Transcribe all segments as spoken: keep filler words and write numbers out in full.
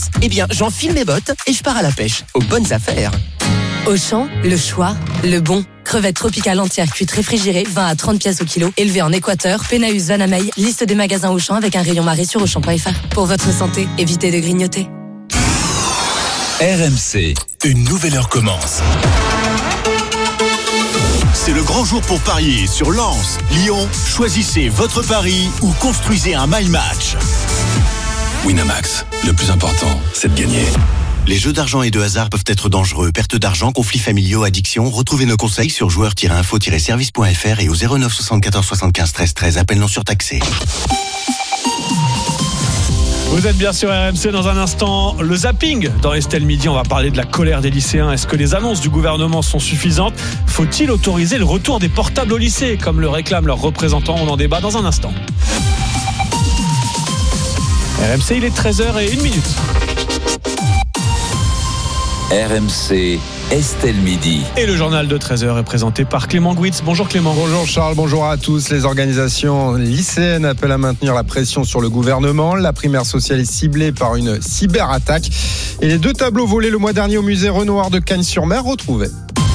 Eh bien, j'enfile mes bottes et je pars à la pêche. Aux bonnes affaires. Auchan, le choix, le bon. Crevettes tropicales entières cuites réfrigérées, vingt à trente pièces au kilo. Élevées en Équateur, Pénaüs, Vanamey. Liste des magasins Auchan avec un rayon marée sur auchan point f r. Pour votre santé, évitez de grignoter. R M C, une nouvelle heure commence. C'est le grand jour pour parier sur Lens, Lyon. Choisissez votre pari ou construisez un my match. Winamax, le plus important, c'est de gagner. Les jeux d'argent et de hasard peuvent être dangereux. Perte d'argent, conflits familiaux, addiction. Retrouvez nos conseils sur joueurs tiret info tiret service point f r et au zéro neuf soixante-quatorze soixante-quinze treize treize. Appel non surtaxé. Vous êtes bien sur R M C. Dans un instant, le zapping dans Estelle Midi. On va parler de la colère des lycéens. Est-ce que les annonces du gouvernement sont suffisantes? Faut-il autoriser le retour des portables au lycée, comme le réclament leurs représentants? On en débat dans un instant. R M C, il est treize heures une minute. R M C, Estelle Midi. Et le journal de treize heures est présenté par Clément Gouitz. Bonjour Clément. Bonjour Charles, bonjour à tous. Les organisations lycéennes appellent à maintenir la pression sur le gouvernement. La primaire sociale est ciblée par une cyberattaque. Et les deux tableaux volés le mois dernier au musée Renoir de Cagnes-sur-Mer retrouvés.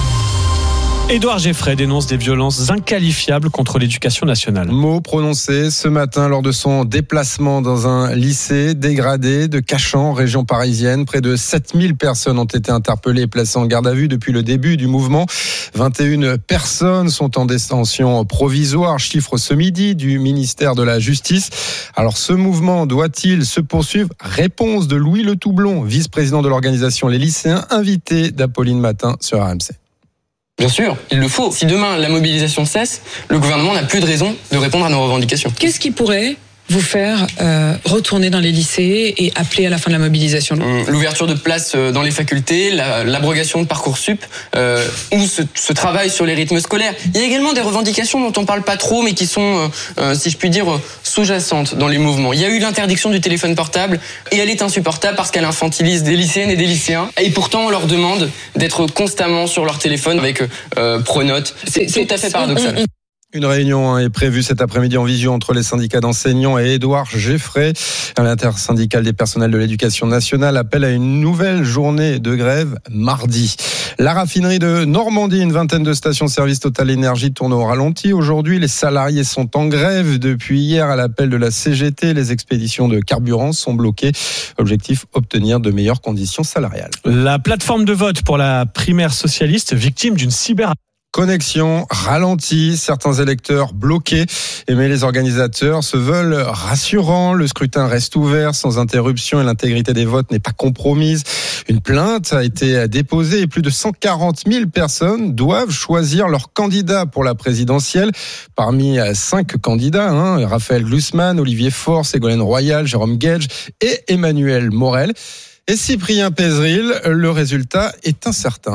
Édouard Geffray dénonce des violences inqualifiables contre l'éducation nationale. Mot prononcé ce matin lors de son déplacement dans un lycée dégradé de Cachan, région parisienne. Près de sept mille personnes ont été interpellées et placées en garde à vue depuis le début du mouvement. vingt et une personnes sont en détention provisoire, chiffre ce midi du ministère de la Justice. Alors ce mouvement doit-il se poursuivre? Réponse de Louis Le Toublon, vice-président de l'organisation Les Lycéens, invité d'Apolline Matin sur R M C. Bien sûr, il le faut. Si demain la mobilisation cesse, le gouvernement n'a plus de raison de répondre à nos revendications. Qu'est-ce qui pourrait vous faire euh, retourner dans les lycées et appeler à la fin de la mobilisation? L'ouverture de places dans les facultés, la, l'abrogation de Parcoursup, euh, ou ce, ce travail sur les rythmes scolaires. Il y a également des revendications dont on parle pas trop, mais qui sont, euh, si je puis dire, sous-jacentes dans les mouvements. Il y a eu l'interdiction du téléphone portable, et elle est insupportable parce qu'elle infantilise des lycéennes et des lycéens. Et pourtant, on leur demande d'être constamment sur leur téléphone avec euh, Pronote. C'est, c'est tout à fait paradoxal. Une réunion est prévue cet après-midi en visio entre les syndicats d'enseignants et Édouard Geffray. L'intersyndicale des personnels de l'éducation nationale appelle à une nouvelle journée de grève mardi. La raffinerie de Normandie, une vingtaine de stations-service Total Énergie tournent au ralenti. Aujourd'hui, les salariés sont en grève. Depuis hier, à l'appel de la C G T, les expéditions de carburant sont bloquées. Objectif, obtenir de meilleures conditions salariales. La plateforme de vote pour la primaire socialiste, victime d'une cyberattaque. Connexion ralentie, certains électeurs bloqués, mais les organisateurs se veulent rassurants. Le scrutin reste ouvert sans interruption et l'intégrité des votes n'est pas compromise. Une plainte a été déposée et plus de cent quarante mille personnes doivent choisir leur candidat pour la présidentielle. Parmi cinq candidats, hein, Raphaël Glucksmann, Olivier Faure, Ségolène Royal, Jérôme Guedj et Emmanuel Morel. Et Cyprien Pézeril, le résultat est incertain.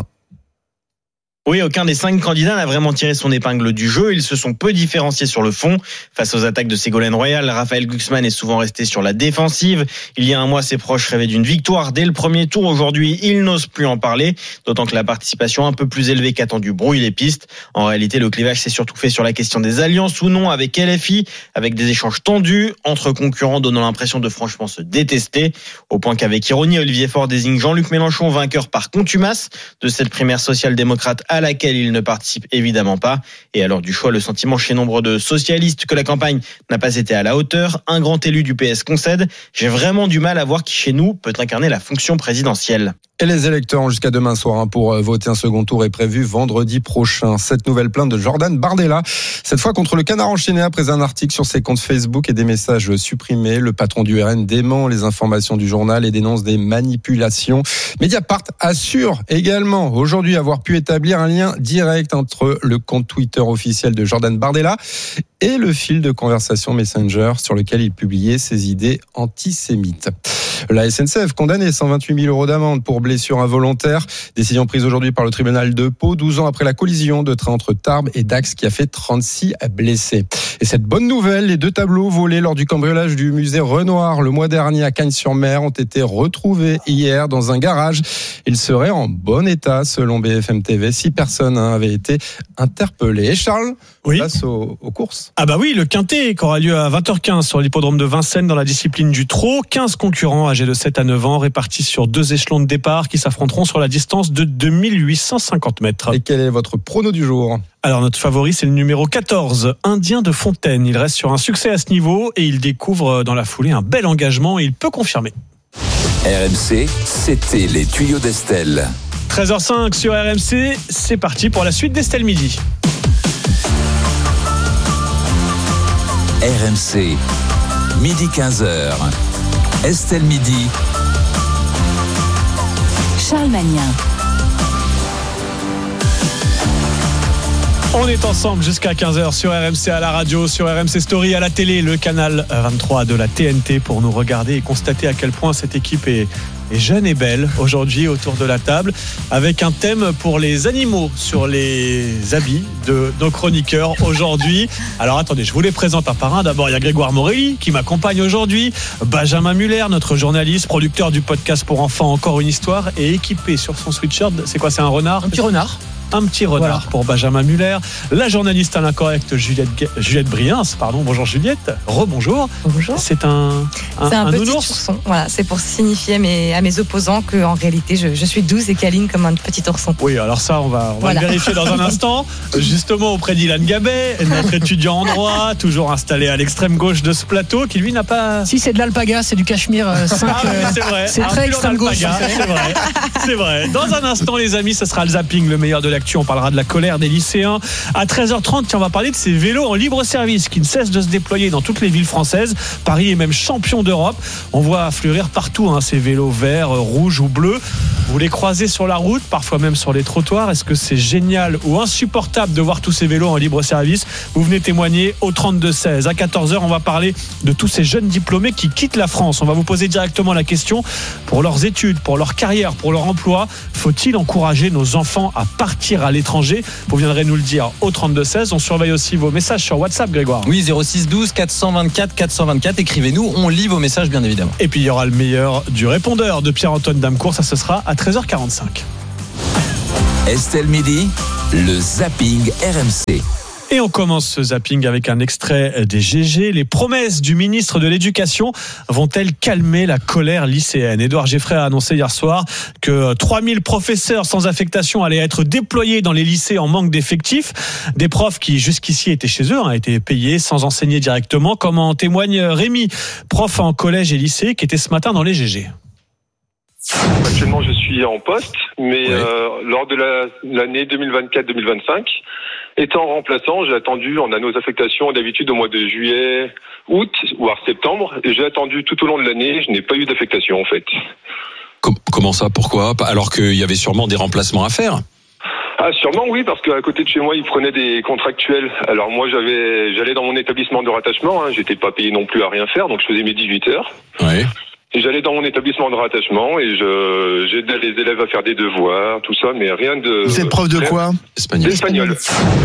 Oui, aucun des cinq candidats n'a vraiment tiré son épingle du jeu. Ils se sont peu différenciés sur le fond. Face aux attaques de Ségolène Royal, Raphaël Glucksmann est souvent resté sur la défensive. Il y a un mois, ses proches rêvaient d'une victoire dès le premier tour. Aujourd'hui, ils n'osent plus en parler, d'autant que la participation un peu plus élevée qu'attendue brouille les pistes. En réalité, le clivage s'est surtout fait sur la question des alliances ou non avec L F I, avec des échanges tendus entre concurrents donnant l'impression de franchement se détester, au point qu'avec ironie, Olivier Faure désigne Jean-Luc Mélenchon vainqueur par contumace de cette primaire social-démocrate à laquelle il ne participe évidemment pas. Et à l'heure du choix, le sentiment chez nombre de socialistes que la campagne n'a pas été à la hauteur. Un grand élu du P S concède: j'ai vraiment du mal à voir qui chez nous peut incarner la fonction présidentielle. Et les électeurs ont jusqu'à demain soir hein, pour voter. Un second tour est prévu vendredi prochain. Cette nouvelle plainte de Jordan Bardella, cette fois contre le Canard enchaîné après un article sur ses comptes Facebook et des messages supprimés. Le patron du R N dément les informations du journal et dénonce des manipulations. Mediapart assure également aujourd'hui avoir pu établir un lien direct entre le compte Twitter officiel de Jordan Bardella et le fil de conversation Messenger sur lequel il publiait ses idées antisémites. La S N C F condamnée cent vingt-huit mille euros d'amende pour blessure involontaire. Décision prise aujourd'hui par le tribunal de Pau, douze ans après la collision de train entre Tarbes et Dax qui a fait trente-six blessés. Et cette bonne nouvelle, les deux tableaux volés lors du cambriolage du musée Renoir le mois dernier à Cagnes-sur-Mer ont été retrouvés hier dans un garage. Ils seraient en bon état selon B F M T V. Six personnes hein, avaient été interpellées. Et Charles, oui. Face aux, aux courses. Ah bah oui, le Quintet qui aura lieu à vingt heures quinze sur l'hippodrome de Vincennes dans la discipline du trot. quinze concurrents enfants âgés de sept à neuf ans répartis sur deux échelons de départ qui s'affronteront sur la distance de deux mille huit cent cinquante mètres. Et quel est votre prono du jour ? Alors notre favori, c'est le numéro quatorze, Indien de Fontaine. Il reste sur un succès à ce niveau et il découvre dans la foulée un bel engagement et il peut confirmer. R M C, c'était les tuyaux d'Estelle. treize heures cinq sur R M C, c'est parti pour la suite d'Estelle Midi. R M C, midi quinze heures. Estelle Midi. Charles Magnin. On est ensemble jusqu'à quinze heures sur R M C à la radio, sur R M C Story à la télé, le canal vingt-trois de la T N T pour nous regarder et constater à quel point cette équipe est, est jeune et belle aujourd'hui autour de la table avec un thème pour les animaux sur les habits de nos chroniqueurs aujourd'hui. Alors attendez, je vous les présente un par un. D'abord, il y a Grégoire Morelli qui m'accompagne aujourd'hui, Benjamin Muller, notre journaliste, producteur du podcast pour enfants Encore une histoire et équipé sur son sweatshirt. C'est quoi, c'est un renard ? Un petit renard. Un petit renard voilà. Pour Benjamin Muller, la journaliste à l'incorrect Juliette, Juliette Briens, pardon, bonjour Juliette, rebonjour. Bonjour. C'est un, un, c'est un, un petit nounours. ourson. Voilà, c'est pour signifier à mes, à mes opposants qu'en réalité je, je suis douce et câline comme un petit ourson. Oui, alors ça on va, on voilà. va le vérifier dans un instant, justement auprès d'Ilan Gabet, notre étudiant en droit, toujours installé à l'extrême gauche de ce plateau, qui lui n'a pas... Si c'est de l'alpaga, c'est du cachemire cinq, ah, oui, c'est vrai. C'est très extrême gauche. C'est vrai, c'est vrai. Dans un instant les amis, ce sera le zapping, le meilleur de l'actu, on parlera de la colère des lycéens. À treize heures trente, on va parler de ces vélos en libre service qui ne cessent de se déployer dans toutes les villes françaises. Paris est même champion d'Europe. On voit fleurir partout hein, ces vélos verts, rouges ou bleus. Vous les croisez sur la route, parfois même sur les trottoirs. Est-ce que c'est génial ou insupportable de voir tous ces vélos en libre service ? Vous venez témoigner au trente-deux seize. À quatorze heures, on va parler de tous ces jeunes diplômés qui quittent la France. On va vous poser directement la question pour leurs études, pour leur carrière, pour leur emploi. Faut-il encourager nos enfants à partir à l'étranger ? Vous viendrez nous le dire au trente-deux seize. On surveille aussi vos messages sur WhatsApp, Grégoire. Oui, zéro six douze quatre cent vingt-quatre quatre cent vingt-quatre. Écrivez-nous, on lit vos messages bien évidemment. Et puis il y aura le meilleur du répondeur de Pierre-Antoine Damecourt. Ça, ce sera à treize heures quarante-cinq. Estelle Midi, le zapping R M C. Et on commence ce zapping avec un extrait des G G. Les promesses du ministre de l'Éducation vont-elles calmer la colère lycéenne ? Édouard Geffray a annoncé hier soir que trois mille professeurs sans affectation allaient être déployés dans les lycées en manque d'effectifs. Des profs qui jusqu'ici étaient chez eux, ont été payés sans enseigner directement, comme en témoigne Rémi, prof en collège et lycée, qui était ce matin dans les G G. Actuellement, je suis en poste, mais oui. euh, lors de la, l'année deux mille vingt-quatre deux mille vingt-cinq, étant remplaçant, j'ai attendu, on a nos affectations d'habitude au mois de juillet, août, voire septembre, et j'ai attendu tout au long de l'année, je n'ai pas eu d'affectation en fait. Comment ça ? Pourquoi ? Alors qu'il y avait sûrement des remplacements à faire ? Ah, sûrement oui, parce qu'à côté de chez moi, ils prenaient des contractuels. Alors moi, j'avais, j'allais dans mon établissement de rattachement, hein, j'étais pas payé non plus à rien faire, donc je faisais mes dix-huit heures. Ouais. Et j'allais dans mon établissement de rattachement et je j'aidais les élèves à faire des devoirs, tout ça, mais rien de... Vous êtes prof de rien, quoi ? Espagnol. Espagnol.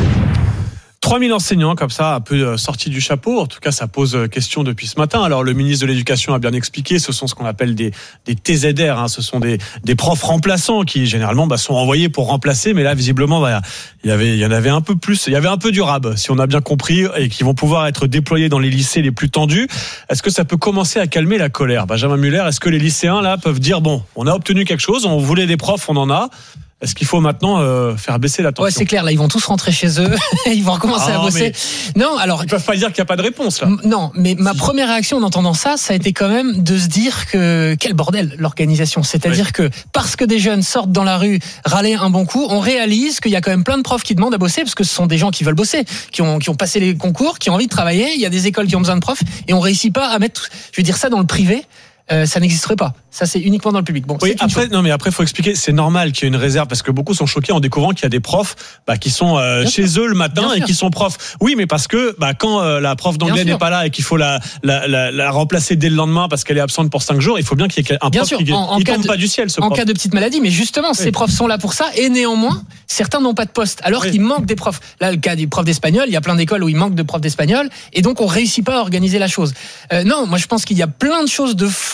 trois mille enseignants comme ça, un peu sortis du chapeau. En tout cas, ça pose question depuis ce matin. Alors, le ministre de l'Éducation a bien expliqué, ce sont ce qu'on appelle des, des T Z R. Hein. Ce sont des, des profs remplaçants qui, généralement, bah, sont envoyés pour remplacer. Mais là, visiblement, bah, il y avait, il y en avait un peu plus. Il y avait un peu du rab, si on a bien compris, et qui vont pouvoir être déployés dans les lycées les plus tendus. Est-ce que ça peut commencer à calmer la colère ? Benjamin Muller, est-ce que les lycéens, là, peuvent dire, bon, on a obtenu quelque chose, on voulait des profs, on en a. Est-ce qu'il faut maintenant euh, faire baisser la tension ? Ouais, c'est clair. Là, ils vont tous rentrer chez eux. Ils vont recommencer ah, à bosser. Non, alors ils peuvent pas dire qu'il n'y a pas de réponse là. M- non, mais ma première réaction en entendant ça, ça a été quand même de se dire que quel bordel l'organisation. C'est-à-dire oui. que parce que des jeunes sortent dans la rue râler un bon coup, on réalise qu'il y a quand même plein de profs qui demandent à bosser parce que ce sont des gens qui veulent bosser, qui ont qui ont passé les concours, qui ont envie de travailler. Il y a des écoles qui ont besoin de profs et on réussit pas à mettre. Je veux dire ça dans le privé. Euh, ça n'existerait pas. Ça, c'est uniquement dans le public. Bon, oui, après, non, mais après, faut expliquer. C'est normal qu'il y ait une réserve parce que beaucoup sont choqués en découvrant qu'il y a des profs bah, qui sont euh, chez sûr. eux le matin Bien et sûr. qui sont profs. Oui, mais parce que bah, quand euh, la prof d'anglais n'est pas là et qu'il faut la, la, la, la remplacer dès le lendemain parce qu'elle est absente pour cinq jours, il faut bien qu'il y ait un bien prof sûr. qui en, en il tombe de, pas du ciel. Ce en prof. cas de petite maladie, mais justement, oui. ces profs sont là pour ça. Et néanmoins, certains n'ont pas de poste, alors oui. qu'il manque des profs. Là, le cas des profs d'espagnol, il y a plein d'écoles où il manque de profs d'espagnol, et donc on réussit pas à organiser la chose. Euh, non, moi je pense qu'il y a plein de choses de fond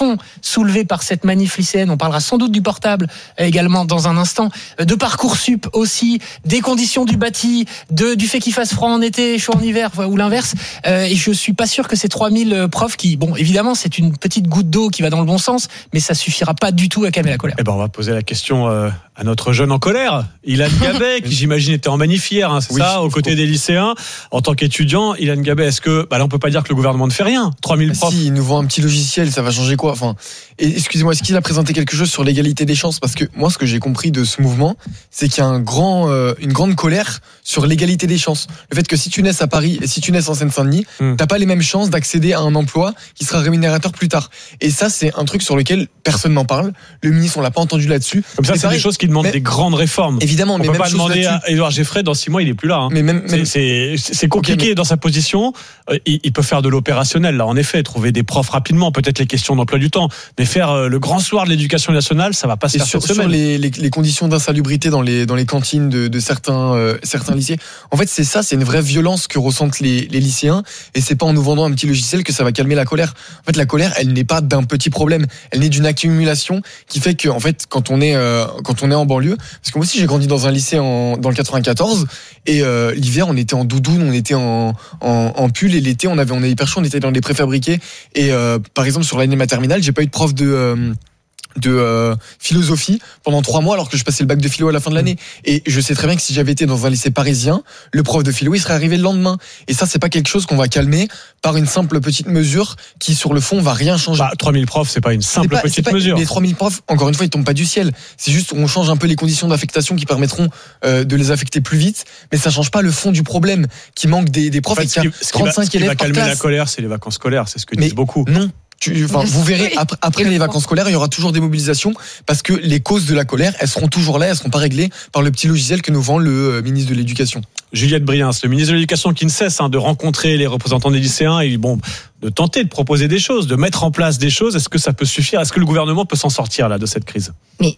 questions soulevées par cette manif lycéenne. On parlera sans doute du portable également dans un instant, de Parcoursup aussi, des conditions du bâti, de, du fait qu'il fasse froid en été, chaud en hiver, ou l'inverse. Euh, et je suis pas sûr que ces trois mille profs qui, bon, évidemment, c'est une petite goutte d'eau qui va dans le bon sens, mais ça suffira pas du tout à calmer la colère. Eh ben, on va poser la question euh, à notre jeune en colère, Ilan Gabet, qui j'imagine était en manif hier, hein, c'est oui, ça, aux côtés des lycéens. En tant qu'étudiant, Ilan Gabet, est-ce que, bah là, on peut pas dire que le gouvernement ne fait rien? trois mille profs. Si, il nous vend un petit logiciel, ça va changer quoi? Enfin, et, excusez-moi, est-ce qu'il a présenté quelque chose sur l'égalité des chances? Parce que moi, ce que j'ai compris de ce mouvement, c'est qu'il y a un grand, euh, une grande colère sur l'égalité des chances. Le fait que si tu naisses à Paris et si tu naisses en Seine-Saint-Denis, hmm. t'as pas les mêmes chances d'accéder à un emploi qui sera rémunérateur plus tard. Et ça, c'est un truc sur lequel personne n'en parle. Le ministre, on l'a pas entendu là-dessus. Comme ça, c'est pareil, des choses qui demandent mais, des grandes réformes. Évidemment, on mais peut même pas demander à Édouard Geffray, dans six mois, il est plus là. Hein. Mais même, même... C'est, c'est, c'est compliqué okay, mais... dans sa position. Il, il peut faire de l'opérationnel, là, en effet, trouver des profs rapidement, peut-être les questions d'emploi du temps. Mais faire le grand soir de l'éducation nationale, ça va pas se et faire sur, cette semaine. Sur les, les, les conditions d'insalubrité dans les, dans les cantines de, de certains, euh, certains lycées. En fait, c'est ça, c'est une vraie violence que ressentent les, les lycéens. Et c'est pas en nous vendant un petit logiciel que ça va calmer la colère. En fait, la colère, elle n'est pas d'un petit problème. Elle naît d'une accumulation qui fait que, en fait, quand on est, euh, quand on est en banlieue, parce que moi aussi, j'ai grandi dans un lycée en, dans le quatre-vingt-quatorze, et euh, l'hiver, on était en doudoune, on était en, en, en pull, et l'été, on avait, on avait hyper chaud, on était dans des préfabriqués. Et euh, par exemple, sur l'année de ma terminale, j'ai pas eu de prof de euh, de euh, philosophie pendant trois mois alors que je passais le bac de philo à la fin de l'année. Et je sais très bien que si j'avais été dans un lycée parisien, le prof de philo il serait arrivé le lendemain. Et ça, c'est pas quelque chose qu'on va calmer par une simple petite mesure qui sur le fond va rien changer. Bah, trois mille profs, c'est pas une simple pas, petite pas, mesure. Les trois mille profs, encore une fois, ils tombent pas du ciel. C'est juste on change un peu les conditions d'affectation qui permettront euh, de les affecter plus vite, mais ça change pas le fond du problème qui manque des, des profs. En fait, et qu'il y a trente-cinq élèves par classe. Ce qui va calmer la colère, c'est les vacances scolaires, c'est ce que disent beaucoup. Non. Tu, enfin, vous verrez, après, après les vacances scolaires, il y aura toujours des mobilisations parce que les causes de la colère, elles seront toujours là, elles seront pas réglées par le petit logiciel que nous vend le ministre de l'Éducation. Juliette Briens, le ministre de l'Éducation qui ne cesse hein, de rencontrer les représentants des lycéens et bon, de tenter de proposer des choses, de mettre en place des choses. Est-ce que ça peut suffire? Est-ce que le gouvernement peut s'en sortir là de cette crise? Mais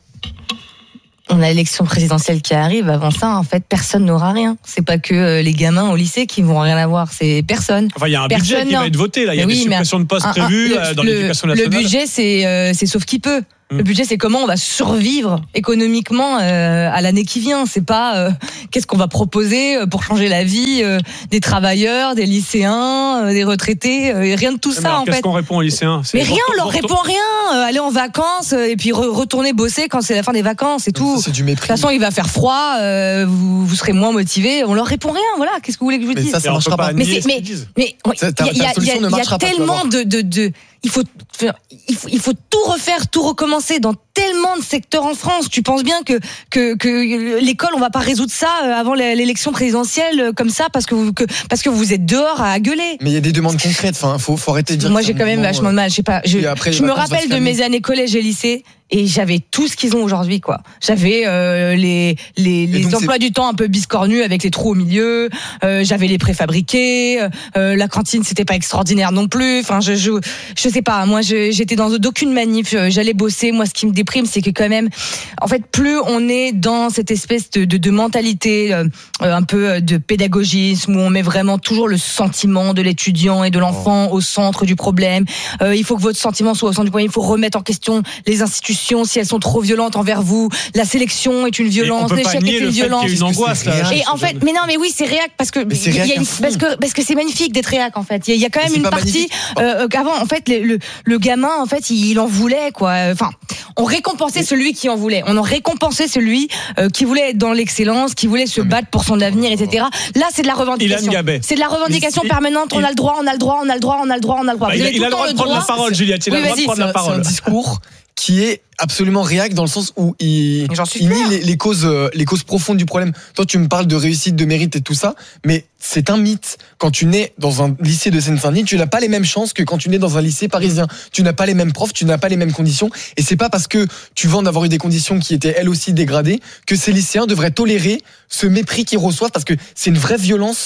on a l'élection présidentielle qui arrive. Avant ça, en fait, personne n'aura rien. C'est pas que les gamins au lycée qui vont rien avoir. C'est personne. Enfin, il y a un personne, budget qui non. va être voté là. Il y a mais des oui, suppressions de postes un, prévues un, le, dans l'éducation nationale. Le budget, c'est euh, c'est sauf qui peut. Le budget, c'est comment on va survivre économiquement euh, à l'année qui vient. C'est pas euh, qu'est-ce qu'on va proposer pour changer la vie euh, des travailleurs, des lycéens, euh, des retraités. Euh, rien de tout mais ça alors, en qu'est-ce fait. qu'on répond aux lycéens? Mais rien, on leur répond rien. Euh, aller en vacances euh, et puis re- retourner bosser quand c'est la fin des vacances et tout. Ça, c'est du mépris. De toute façon, il va faire froid. Euh, vous, vous serez moins motivés. On leur répond rien. Voilà. Qu'est-ce que vous voulez que je vous mais dise? Ça, ça marchera pas. Mais c'est, mais mais il y a, y a, y a tellement de de de il faut, il faut, il faut tout refaire, tout recommencer dans tellement de secteurs en France. Tu penses bien que, que, que l'école, on va pas résoudre ça avant l'élection présidentielle comme ça parce que vous, que, parce que vous êtes dehors à gueuler. Mais il y a des demandes concrètes. Enfin, faut, faut arrêter de dire. Moi, j'ai quand même vachement de mal. Je sais pas. Je, je me rappelle de mes années collège et lycée. Et j'avais tout ce qu'ils ont aujourd'hui, quoi. J'avais euh, les les, les emplois c'est... du temps un peu biscornus avec les trous au milieu. Euh, j'avais les préfabriqués. Euh, la cantine, c'était pas extraordinaire non plus. Enfin, je je je sais pas. Moi, je, j'étais dans d'aucune manif. J'allais bosser. Moi, ce qui me déprime, c'est que quand même, en fait, plus on est dans cette espèce de de, de mentalité euh, un peu de pédagogisme où on met vraiment toujours le sentiment de l'étudiant et de l'enfant oh. au centre du problème. Euh, il faut que votre sentiment soit au centre du problème. Il faut remettre en question les institutions. Si elles sont trop violentes envers vous, la sélection est une violence, l'échec est une violence. Il y a une angoisse là. Et en fait, mais non, mais oui, c'est réac parce que il y a une, parce que parce que c'est magnifique d'être réac en fait. Il y a, il y a quand même une partie euh, qu'avant en fait le, le le gamin en fait il, il en voulait quoi. Enfin, on récompensait celui qui en voulait. On en récompensait celui euh, qui voulait être dans l'excellence, qui voulait se battre pour son avenir, et cetera. Là, c'est de la revendication. C'est de la revendication permanente. On a le droit, on a le droit, on a le droit, on a le droit, on a le droit. Il a le droit de prendre la parole, Juliette. Il a le droit de prendre la parole. C'est un discours qui est absolument réac dans le sens où il, il nie les, les causes, les causes profondes du problème. Toi, tu me parles de réussite, de mérite et tout ça, mais c'est un mythe. Quand tu nais dans un lycée de Seine-Saint-Denis, tu n'as pas les mêmes chances que quand tu nais dans un lycée parisien. Tu n'as pas les mêmes profs, tu n'as pas les mêmes conditions, et c'est pas parce que tu vends d'avoir eu des conditions qui étaient elles aussi dégradées que ces lycéens devraient tolérer ce mépris qu'ils reçoivent, parce que c'est une vraie violence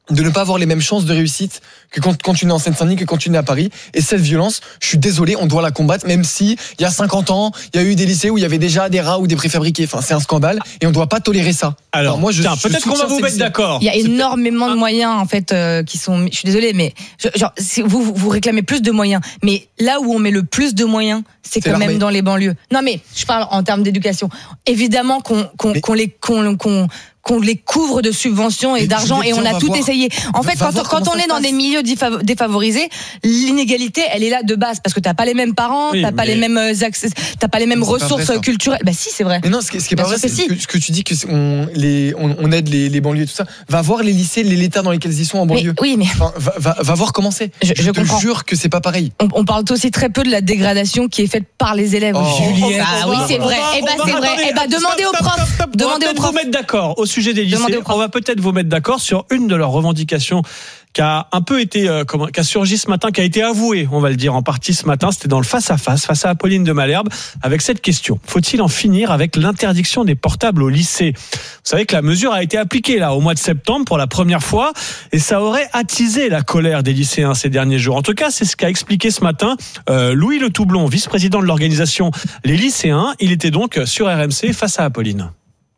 de ne pas avoir les mêmes chances de réussite que quand, quand tu es en Seine-Saint-Denis, que quand tu es à Paris. Et cette violence, je suis désolé, on doit la combattre, même si il y a cinquante ans, il y a eu des lycées où il y avait déjà des rats ou des préfabriqués. Enfin, c'est un scandale et on ne doit pas tolérer ça. Alors, Alors moi, je, tiens, je peut-être qu'on va vous mettre d'accord. Il y a énormément de moyens, en fait, euh, qui sont. Je suis désolé, mais je, genre, si vous vous réclamez plus de moyens, mais là où on met le plus de moyens, c'est, c'est quand l'armée. Même dans les banlieues. Non, mais je parle en termes d'éducation. Évidemment qu'on, qu'on, mais... qu'on les qu'on, qu'on qu'on les couvre de subventions et mais d'argent et on a tout voir. essayé. En fait, quand, quand on est dans des milieux défavorisés, l'inégalité, elle est là de base parce que t'as pas les mêmes parents, oui, t'as pas les mêmes accès, t'as pas les mêmes ressources vrai, culturelles. Bah si, c'est vrai. Mais non, ce qui, ce qui est pas vrai, c'est si. que, ce que tu dis que on, les, on, on aide les, les banlieues et tout ça. Va voir les lycées, les l'état dans lesquels ils sont en banlieue. Mais, oui, mais enfin, va, va, va voir comment c'est. Je, je, je te comprends. jure que c'est pas pareil. On, on parle aussi très peu de la dégradation qui est faite par les élèves. Oh. Juliette. Ah oui, c'est vrai. Eh ben c'est vrai. Eh ben demandez aux profs. Demandez aux profs. Vous mettre d'accord au sujet des lycées. On va peut-être vous mettre d'accord sur une de leurs revendications qui a un peu été, euh, comment, qui a surgi ce matin, qui a été avouée, on va le dire en partie ce matin. C'était dans le face-à-face, face à Apolline de Malherbe, avec cette question. Faut-il en finir avec l'interdiction des portables au lycée ? Vous savez que la mesure a été appliquée là au mois de septembre pour la première fois et ça aurait attisé la colère des lycéens ces derniers jours. En tout cas, c'est ce qu'a expliqué ce matin euh, Louis Le Toublon, vice-président de l'organisation Les Lycéens. Il était donc sur R M C face à Apolline.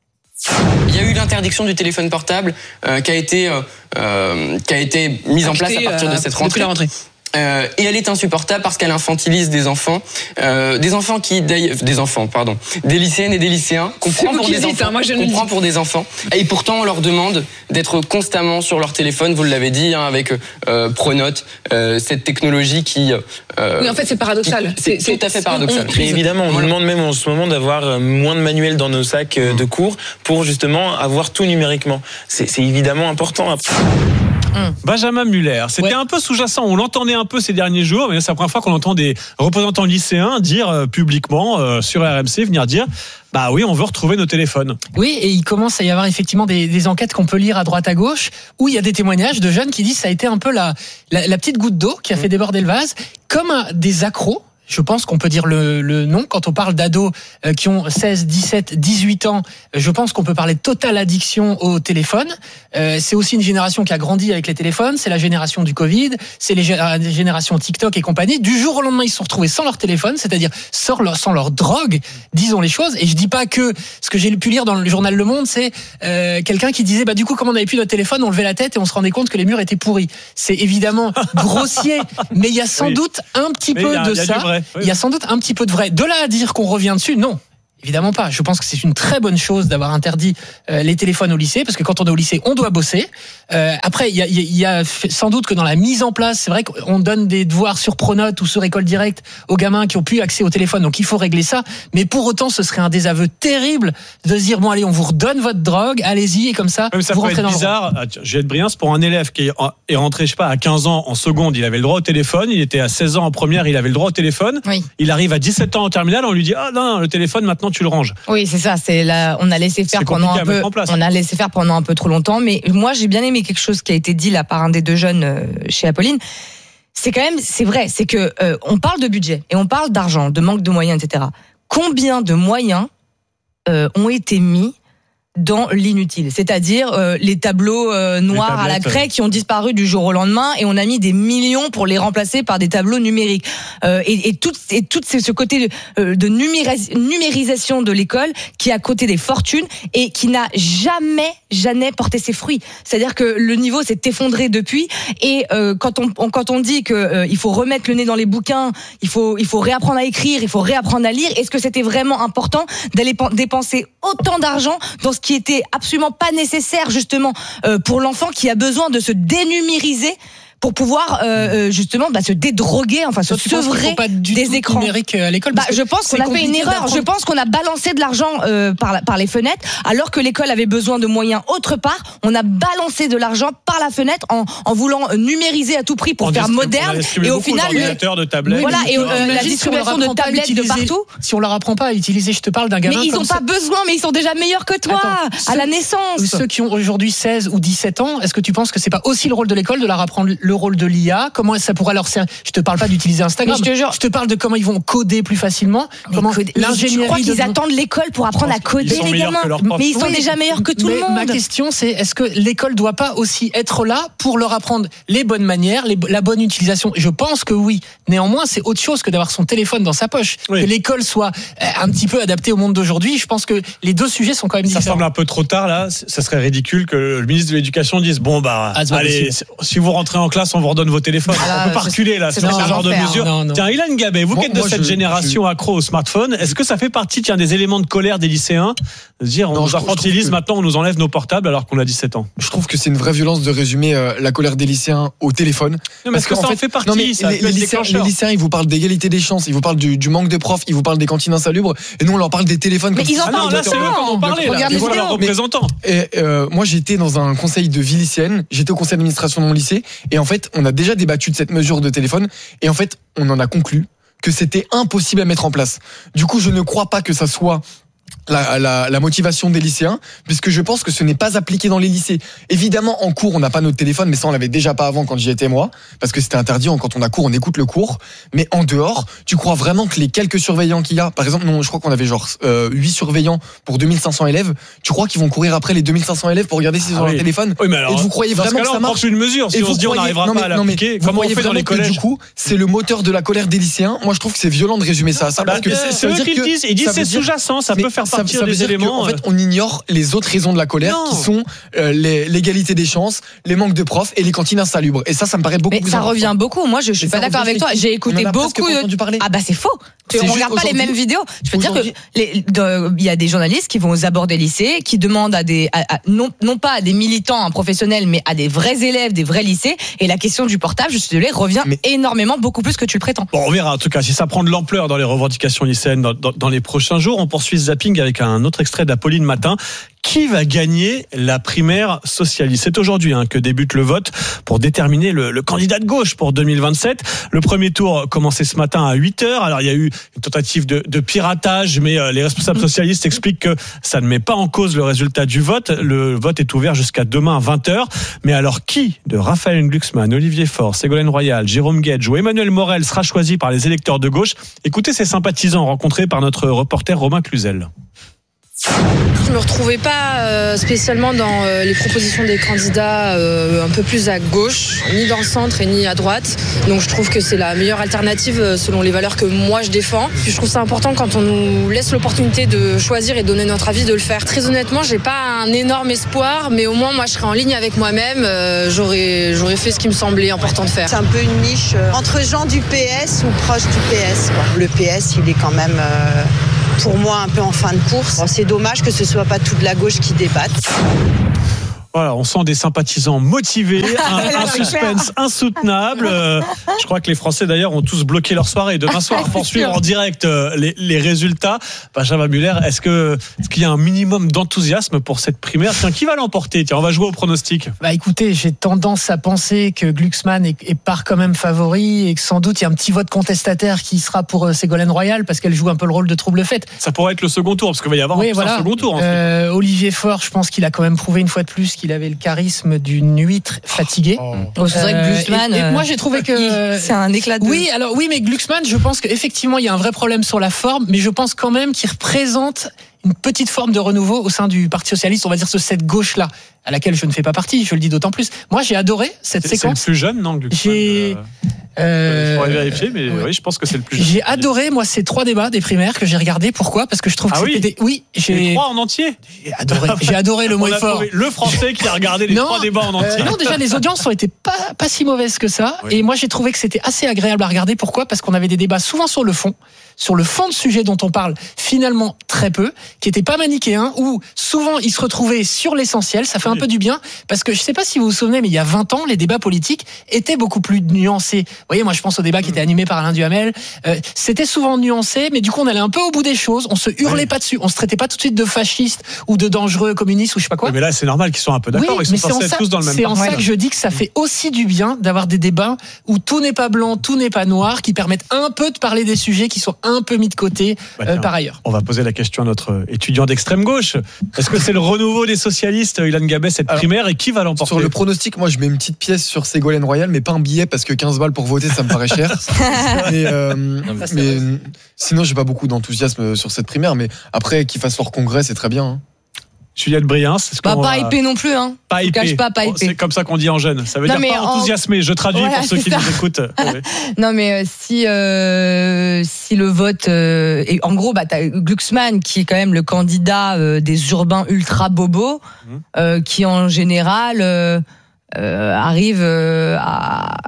Il y a eu l'interdiction du téléphone portable euh, qui a été euh, euh, qui a été mise en place à partir de cette rentrée. Euh, et elle est insupportable parce qu'elle infantilise des enfants, euh, des enfants qui, des enfants, pardon, des lycéennes et des lycéens qu'on prend pour des enfants, hein, moi je qu'on prend pour des enfants. Et pourtant on leur demande d'être constamment sur leur téléphone. Vous l'avez dit hein, avec euh, Pronote, euh, cette technologie qui. Euh, oui, en fait, c'est paradoxal. Qui, c'est, c'est tout à fait paradoxal. On, Et évidemment, on nous demande même en ce moment d'avoir moins de manuels dans nos sacs de cours pour justement avoir tout numériquement. C'est, c'est évidemment important. Benjamin Muller, c'était ouais. un peu sous-jacent, on l'entendait un peu ces derniers jours, mais c'est la première fois qu'on entend des représentants lycéens dire euh, publiquement euh, sur R M C, venir dire bah oui, on veut retrouver nos téléphones. Oui, et il commence à y avoir effectivement des, des enquêtes qu'on peut lire à droite à gauche, où il y a des témoignages de jeunes qui disent que ça a été un peu la, la, la petite goutte d'eau qui a fait déborder le vase, comme un, des accros. Je pense qu'on peut dire le, le nom. Quand on parle d'ados euh, qui ont seize, dix-sept, dix-huit ans, je pense qu'on peut parler de totale addiction au téléphone. Euh, c'est aussi une génération qui a grandi avec les téléphones. C'est la génération du Covid. C'est les gé- générations TikTok et compagnie. Du jour au lendemain, ils se sont retrouvés sans leur téléphone, c'est-à-dire sans leur, sans leur drogue, disons les choses. Et je dis pas que ce que j'ai pu lire dans le journal Le Monde, c'est euh, quelqu'un qui disait bah du coup, comme on n'avait plus notre téléphone, on levait la tête et on se rendait compte que les murs étaient pourris. C'est évidemment grossier, mais il y a sans oui. doute un petit mais peu a, de ça. Il y a sans doute un petit peu de vrai. De là à dire qu'on revient dessus, non. Évidemment pas. Je pense que c'est une très bonne chose d'avoir interdit euh, les téléphones au lycée, parce que quand on est au lycée, on doit bosser. Euh, après, il y a, y a sans doute que dans la mise en place, c'est vrai qu'on donne des devoirs sur Pronote ou sur École Directe aux gamins qui ont plus accès au téléphone, donc il faut régler ça. Mais pour autant, ce serait un désaveu terrible de se dire bon allez, on vous redonne votre drogue, allez-y et comme ça, Même ça vous peut rentrez être dans bizarre. le rang. Juliette Briens, pour un élève qui est rentré, je sais pas, à quinze ans en seconde, il avait le droit au téléphone. Il était à seize ans en première, il avait le droit au téléphone. Oui. Il arrive à dix-sept ans en terminale, on lui dit ah non, non, le téléphone maintenant tu le ranges. Oui. C'est ça, c'est là, on a laissé faire pendant un peu, on a laissé faire pendant un peu trop longtemps. Mais moi, j'ai bien aimé quelque chose qui a été dit là par un des deux jeunes euh, chez Apolline. C'est quand même, c'est vrai, c'est que euh, on parle de budget et on parle d'argent, de manque de moyens, et cetera. Combien de moyens euh, ont été mis dans l'inutile, c'est-à-dire euh, les tableaux euh, noirs à la craie qui ont disparu du jour au lendemain et on a mis des millions pour les remplacer par des tableaux numériques euh, et, et tout et tout ce côté de, euh, de numéris- numérisation de l'école qui a coûté des fortunes et qui n'a jamais jamais porté ses fruits. C'est-à-dire que le niveau s'est effondré depuis et euh, quand on, on quand on dit que euh, il faut remettre le nez dans les bouquins, il faut il faut réapprendre à écrire, il faut réapprendre à lire. Est-ce que c'était vraiment important d'aller dépenser autant d'argent dans ce qui était absolument pas nécessaire justement euh, pour l'enfant qui a besoin de se dénumériser pour pouvoir euh, justement bah, se dédroguer, enfin se sevrer des écrans numériques à l'école. Bah, je pense qu'on a fait une erreur. Je pense qu'on a balancé de l'argent euh, par, la, par les fenêtres, alors que l'école avait besoin de moyens autre part. On a balancé de l'argent par la fenêtre en, en voulant numériser à tout prix pour on faire moderne. Et au final, le... de tablettes, voilà, et euh, la distribution de tablettes de partout. Si on leur apprend pas à utiliser, je te parle d'un gamin. Mais ils ont pas besoin, mais ils sont déjà meilleurs que toi. Attends, à la naissance. Ceux qui ont aujourd'hui seize ou dix-sept ans, est-ce que tu penses que c'est pas aussi le rôle de l'école de leur apprendre le rôle de l'I A, comment ça pourra leur servir. Je te parle pas d'utiliser Instagram. Mais je te jure, je te parle de comment ils vont coder plus facilement. Comment coder, l'ingénierie. Je crois qu'ils de... attendent l'école pour apprendre à coder les gamins. Mais ils sont oui, déjà meilleurs que tout mais le monde. Ma question, c'est est-ce que l'école doit pas aussi être là pour leur apprendre les bonnes manières, les, la bonne utilisation? Je pense que oui. Néanmoins, c'est autre chose que d'avoir son téléphone dans sa poche. Oui. Que l'école soit un petit peu adaptée au monde d'aujourd'hui. Je pense que les deux sujets sont quand même différents. Ça semble un peu trop tard là. Ça serait ridicule que le ministre de l'Éducation dise bon bah ah, allez, si vous rentrez en classe, on vous redonne vos téléphones. Ah, on peut pas reculer là. C'est ce genre de mesure. Non, non. Tiens, Ilan Gabay, vous moi, qui êtes de moi, cette je, génération je... accro au smartphone, est-ce que ça fait partie tiens, des éléments de colère des lycéens de se dire on non, nous infantilise, que... maintenant on nous enlève nos portables alors qu'on a dix-sept ans? Je trouve que c'est une vraie violence de résumer euh, la colère des lycéens au téléphone. Non, mais est-ce que ça en fait, fait partie? Non, mais ça les, les, lycéens, les lycéens, ils vous parlent d'égalité des chances, ils vous parlent du, du manque de profs, ils vous parlent des cantines insalubres, et nous on leur parle des téléphones. Mais comme ils en parlent. Là, c'est eux qu'on en parlait. Regarde les leurs représentants. Et euh, moi, j'étais dans un conseil de vie lycéenne, j'étais au conseil d'administration de mon lycée, et en fait, on a déjà débattu de cette mesure de téléphone, et en fait, on en a conclu que c'était impossible à mettre en place. Du coup, je ne crois pas que ça soit La, la, la motivation des lycéens, puisque je pense que ce n'est pas appliqué dans les lycées. Évidemment, en cours, on n'a pas notre téléphone, mais ça, on l'avait déjà pas avant quand j'y étais moi, parce que c'était interdit. Quand on a cours, on écoute le cours. Mais en dehors, tu crois vraiment que les quelques surveillants qu'il y a, par exemple, non, je crois qu'on avait genre euh, huit surveillants pour deux mille cinq cents élèves. Tu crois qu'ils vont courir après les deux mille cinq cents élèves pour regarder s'ils ont ah oui. leur téléphone? Oui, mais alors, et vous croyez vraiment que ça marche? On prend une mesure. Si on se dit on n'arrivera pas à l'appliquer, comment on fait dans les collèges? Du coup, c'est le moteur de la colère des lycéens. Moi, je trouve que c'est violent de résumer ça à ça. Parce que c'est eux qui le disent. Ils disent c'est sous-jacent. Ça peut faire partir des éléments. En fait, on ignore les autres raisons de la colère non. qui sont euh, les, l'égalité des chances, les manques de profs et les cantines insalubres. Et ça, ça me paraît beaucoup mais plus ça important. revient beaucoup. Moi, je, je suis pas d'accord avec toi. J'ai écouté beaucoup de... Ah bah c'est faux. C'est on regarde pas les mêmes vidéos. Je peux dire que il y a des journalistes qui vont aux abords des lycées, qui demandent à des à, à, non non pas à des militants, un professionnels, mais à des vrais élèves, des vrais lycées. Et la question du portable, je suis désolée, revient mais... énormément, beaucoup plus que tu le prétends. Bon, on verra en tout cas si ça prend de l'ampleur dans les revendications lycéennes dans, dans, dans les prochains jours. On poursuit ce zapping avec un autre extrait d'Apolline Matin. Qui va gagner la primaire socialiste? C'est aujourd'hui hein, que débute le vote pour déterminer le, le candidat de gauche pour deux mille vingt-sept. Le premier tour commençait ce matin à huit heures. Alors il y a eu une tentative de, de piratage, mais euh, les responsables socialistes expliquent que ça ne met pas en cause le résultat du vote. Le vote est ouvert jusqu'à demain à vingt heures. Mais alors qui de Raphaël Glucksmann, Olivier Faure, Ségolène Royal, Jérôme Guedj ou Emmanuel Morel sera choisi par les électeurs de gauche? Écoutez ces sympathisants rencontrés par notre reporter Romain Cluzel. Je me retrouvais pas euh, spécialement dans euh, les propositions des candidats euh, un peu plus à gauche, ni dans le centre et ni à droite. Donc je trouve que c'est la meilleure alternative euh, selon les valeurs que moi je défends. Puis je trouve ça important quand on nous laisse l'opportunité de choisir et de donner notre avis de le faire. Très honnêtement, j'ai pas un énorme espoir, mais au moins moi je serai en ligne avec moi-même. Euh, j'aurais j'aurais fait ce qui me semblait important de faire. C'est un peu une niche euh, entre gens du P S ou proches du P S, quoi. Le P S, il est quand même euh... pour moi un peu en fin de course. C'est dommage que ce soit pas toute la gauche qui débatte. Voilà, on sent des sympathisants motivés, un, un suspense insoutenable. Euh, je crois que les Français d'ailleurs ont tous bloqué leur soirée. Demain soir, pour suivre en direct euh, les, les résultats. Benjamin Muller, est-ce que est-ce qu'il y a un minimum d'enthousiasme pour cette primaire? Tiens, qui va l'emporter? Tiens, on va jouer au pronostic. Bah écoutez, j'ai tendance à penser que Glucksmann est, est part quand même favori et que sans doute il y a un petit vote contestataire qui sera pour Ségolène Royal parce qu'elle joue un peu le rôle de trouble-fête. Ça pourrait être le second tour parce qu'il va y avoir oui, un voilà. second tour. Euh, Olivier Faure, je pense qu'il a quand même prouvé une fois de plus qu'il avait le charisme d'une huître fatiguée. Oh. Oh, c'est vrai que Glucksmann, euh, et, et moi j'ai trouvé que c'est un éclat de... Oui, alors oui, mais Glucksmann, je pense qu'effectivement il y a un vrai problème sur la forme, mais je pense quand même qu'il représente une petite forme de renouveau au sein du Parti socialiste, on va dire cette gauche-là, à laquelle je ne fais pas partie, je le dis d'autant plus. Moi, j'ai adoré cette c'est, séquence. C'est le plus jeune, non, Glucksmann? J'ai... Euh, il faudrait vérifier, mais ouais. oui, je pense que c'est le plus jeune. J'ai adoré, moi, ces trois débats des primaires que j'ai regardés. Pourquoi? Parce que je trouve que ah c'était oui des... Oui, j'ai... Les trois en entier? J'ai adoré, j'ai adoré le mot effort. Le Français qui a regardé les non, trois débats en entier. Euh, non, déjà, les audiences ont été pas, pas si mauvaises que ça. Oui. Et moi, j'ai trouvé que c'était assez agréable à regarder. Pourquoi? Parce qu'on avait des débats souvent sur le fond. Sur le fond de sujet dont on parle finalement très peu, qui n'était pas manichéen, où souvent ils se retrouvaient sur l'essentiel. Ça fait un oui. peu du bien, parce que je ne sais pas si vous vous souvenez, mais il y a vingt ans, les débats politiques étaient beaucoup plus nuancés. Vous voyez, moi je pense au débat qui était animé par Alain Duhamel. Euh, c'était souvent nuancé, mais du coup on allait un peu au bout des choses. On se hurlait oui. pas dessus, on se traitait pas tout de suite de fascistes ou de dangereux communistes ou je sais pas quoi. Oui, mais là c'est normal qu'ils soient un peu d'accord. Oui, ils sont censés être tous dans le même. C'est en ça que je dis que ça fait aussi du bien d'avoir des débats où tout n'est pas blanc, tout n'est pas noir, qui permettent un peu de parler des sujets qui sont un peu mis de côté bah, euh, par ailleurs. On va poser la question question à notre étudiant d'extrême gauche. Est-ce que c'est le renouveau des socialistes, Ilan Gabet, cette Alors, primaire, et qui va l'emporter? Sur le pronostic, moi je mets une petite pièce sur Ségolène Royal, mais pas un billet parce que quinze balles pour voter, ça me paraît cher. mais euh, non, mais, mais sinon, j'ai pas beaucoup d'enthousiasme sur cette primaire, mais après, qu'ils fassent leur congrès, c'est très bien. Hein. Juliette Briens, c'est ce bah, qu'on pas va... hypé non plus, hein. Pas hypé. Cache pas, pas hypé. C'est comme ça qu'on dit en jeune. Ça veut non, dire pas en... enthousiasmé. Je traduis voilà, pour ceux qui ça. nous écoutent. Ouais. Non, mais euh, si euh, si le vote euh, et en gros, bah t'as Glucksmann qui est quand même le candidat euh, des urbains ultra bobos, mmh. euh, qui en général euh, euh, arrive euh, à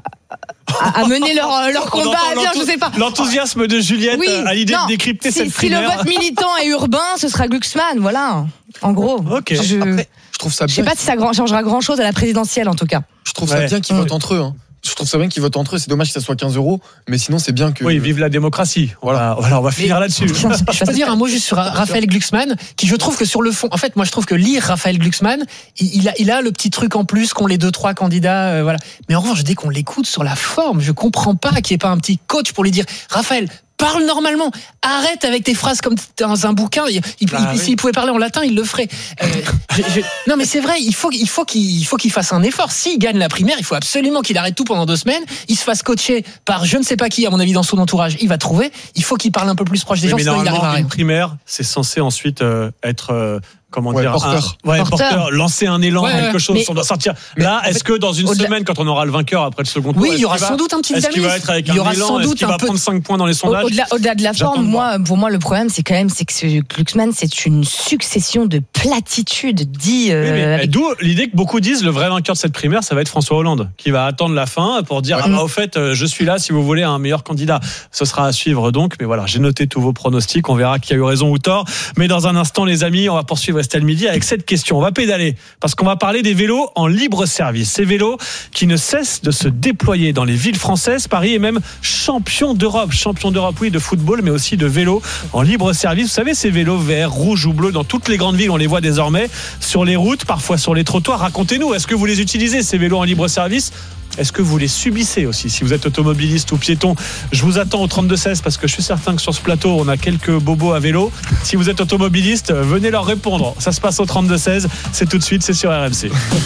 à mener leur, leur combat à bien, je sais pas. L'enthousiasme de Juliette oui, à l'idée non, de décrypter si, cette si primaire. Si le vote militant est urbain, ce sera Glucksmann, voilà. En gros. Ok. Je, Après, je trouve ça bien. Je sais pas si ça changera grand chose à la présidentielle, en tout cas. Je trouve ça ouais. bien qu'ils ouais. votent entre eux. Hein. Je trouve ça bien qu'ils votent entre eux. C'est dommage que ça soit quinze euros, mais sinon c'est bien que. Oui, vive la démocratie. Voilà, voilà on va finir mais, là-dessus. Je peux dire un mot juste sur Raphaël Glucksmann, qui je trouve que sur le fond, en fait, moi je trouve que lire Raphaël Glucksmann, il, il a, il a le petit truc en plus qu'ont les deux trois candidats, euh, voilà. Mais en revanche, dès qu'on l'écoute sur la forme, je comprends pas qu'il n'y ait pas un petit coach pour lui dire, Raphaël, parle normalement. Arrête avec tes phrases comme dans un bouquin. Il, il, ah, il, oui. S'il pouvait parler en latin, il le ferait. Euh, je, je... Non, mais c'est vrai. Il faut, il faut qu'il, il faut qu'il fasse un effort. S'il gagne la primaire, il faut absolument qu'il arrête tout pendant deux semaines. Il se fasse coacher par je ne sais pas qui, à mon avis, dans son entourage. Il va trouver. Il faut qu'il parle un peu plus proche des oui, gens. Mais sinon normalement, il arrive à rien. Une primaire, c'est censé ensuite euh, être. Euh, Comment ouais, dire porteur. Un, ouais, porteur. porteur, lancer un élan, ouais, quelque chose, mais, on doit sortir. Là, est-ce que dans une au-delà... semaine, quand on aura le vainqueur après le second tour, oui, il y aura va, sans doute un petit est-ce qu'il va être avec un élan, est-ce qu'il va peu... prendre cinq points dans les sondages? Au-delà, au-delà de la forme, moi, pour moi, le problème, c'est quand même, c'est que ce Glucksmann, c'est une succession de platitudes dit. Euh, oui, mais, avec... D'où l'idée que beaucoup disent, le vrai vainqueur de cette primaire, ça va être François Hollande, qui va attendre la fin pour dire, ouais. ah bah, au fait, je suis là si vous voulez un meilleur candidat. Ce sera à suivre donc, mais voilà, j'ai noté tous vos pronostics, on verra qui a eu raison ou tort. Mais dans un instant, les amis, on va poursuivre Estelle Midi avec cette question. On va pédaler parce qu'on va parler des vélos en libre service. Ces vélos qui ne cessent de se déployer dans les villes françaises. Paris est même champion d'Europe, champion d'Europe, oui, de football, mais aussi de vélos en libre service. Vous savez, ces vélos verts, rouges ou bleus, dans toutes les grandes villes, on les voit désormais sur les routes, parfois sur les trottoirs. Racontez-nous, est-ce que vous les utilisez, ces vélos en libre service ? Est-ce que vous les subissez aussi? Si vous êtes automobiliste ou piéton, je vous attends au trente-deux seize parce que je suis certain que sur ce plateau, on a quelques bobos à vélo. Si vous êtes automobiliste, venez leur répondre. Ça se passe au trente-deux seize. C'est tout de suite, c'est sur R M C.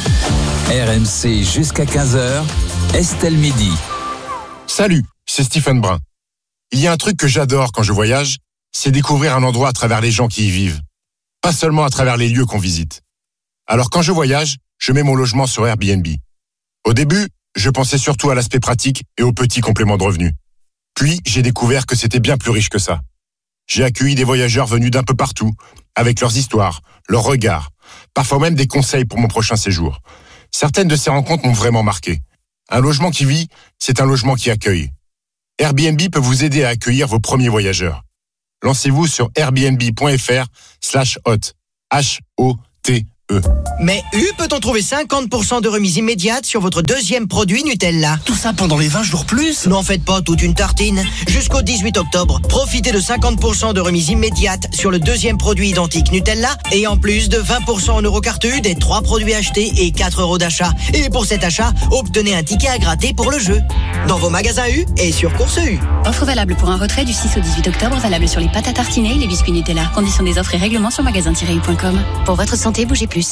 R M C jusqu'à quinze heures, Estelle Midi. Salut, c'est Stephen Brun. Il y a un truc que j'adore quand je voyage, c'est découvrir un endroit à travers les gens qui y vivent. Pas seulement à travers les lieux qu'on visite. Alors quand je voyage, je mets mon logement sur Airbnb. Au début, je pensais surtout à l'aspect pratique et aux petits compléments de revenus. Puis, j'ai découvert que c'était bien plus riche que ça. J'ai accueilli des voyageurs venus d'un peu partout, avec leurs histoires, leurs regards, parfois même des conseils pour mon prochain séjour. Certaines de ces rencontres m'ont vraiment marqué. Un logement qui vit, c'est un logement qui accueille. Airbnb peut vous aider à accueillir vos premiers voyageurs. Lancez-vous sur airbnb.fr slash hot. H O T E. Mais U peut-on trouver cinquante pour cent de remise immédiate sur votre deuxième produit Nutella? Tout ça pendant les vingt jours plus? N'en faites pas toute une tartine. Jusqu'au dix-huit octobre, profitez de cinquante pour cent de remise immédiate sur le deuxième produit identique Nutella et en plus de vingt pour cent en Eurocarte U des trois produits achetés et quatre euros d'achat. Et pour cet achat, obtenez un ticket à gratter pour le jeu. Dans vos magasins U et sur Course U. Offre valable pour un retrait du six au dix-huit octobre, valable sur les pâtes à tartiner et les biscuits Nutella. Conditions des offres et règlements sur magasin tiret u point com. Pour votre santé, bougez plus.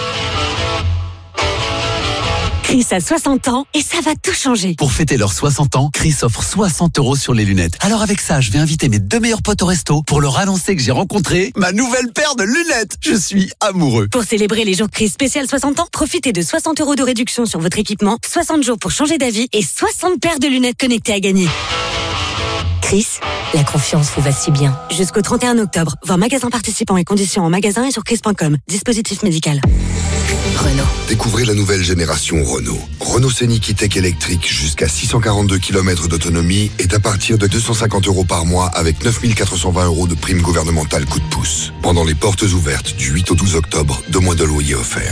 Chris a soixante ans et ça va tout changer. Pour fêter leurs soixante ans, Chris offre soixante euros sur les lunettes. Alors avec ça, je vais inviter mes deux meilleurs potes au resto pour leur annoncer que j'ai rencontré ma nouvelle paire de lunettes. Je suis amoureux. Pour célébrer les jours Chris spécial soixante ans, profitez de soixante euros de réduction sur votre équipement, soixante jours pour changer d'avis et soixante paires de lunettes connectées à gagner. Chris, la confiance vous va si bien. Jusqu'au trente et un octobre, voir magasin participants et conditions en magasin et sur chris point com. Dispositif médical. Renault. Découvrez la nouvelle génération Renault. Renault Scénic E-Tech électrique jusqu'à six cent quarante-deux kilomètres d'autonomie est à partir de deux cent cinquante euros par mois avec neuf mille quatre cent vingt euros de prime gouvernementale coup de pouce. Pendant les portes ouvertes du huit au douze octobre, deux mois de loyer offerts.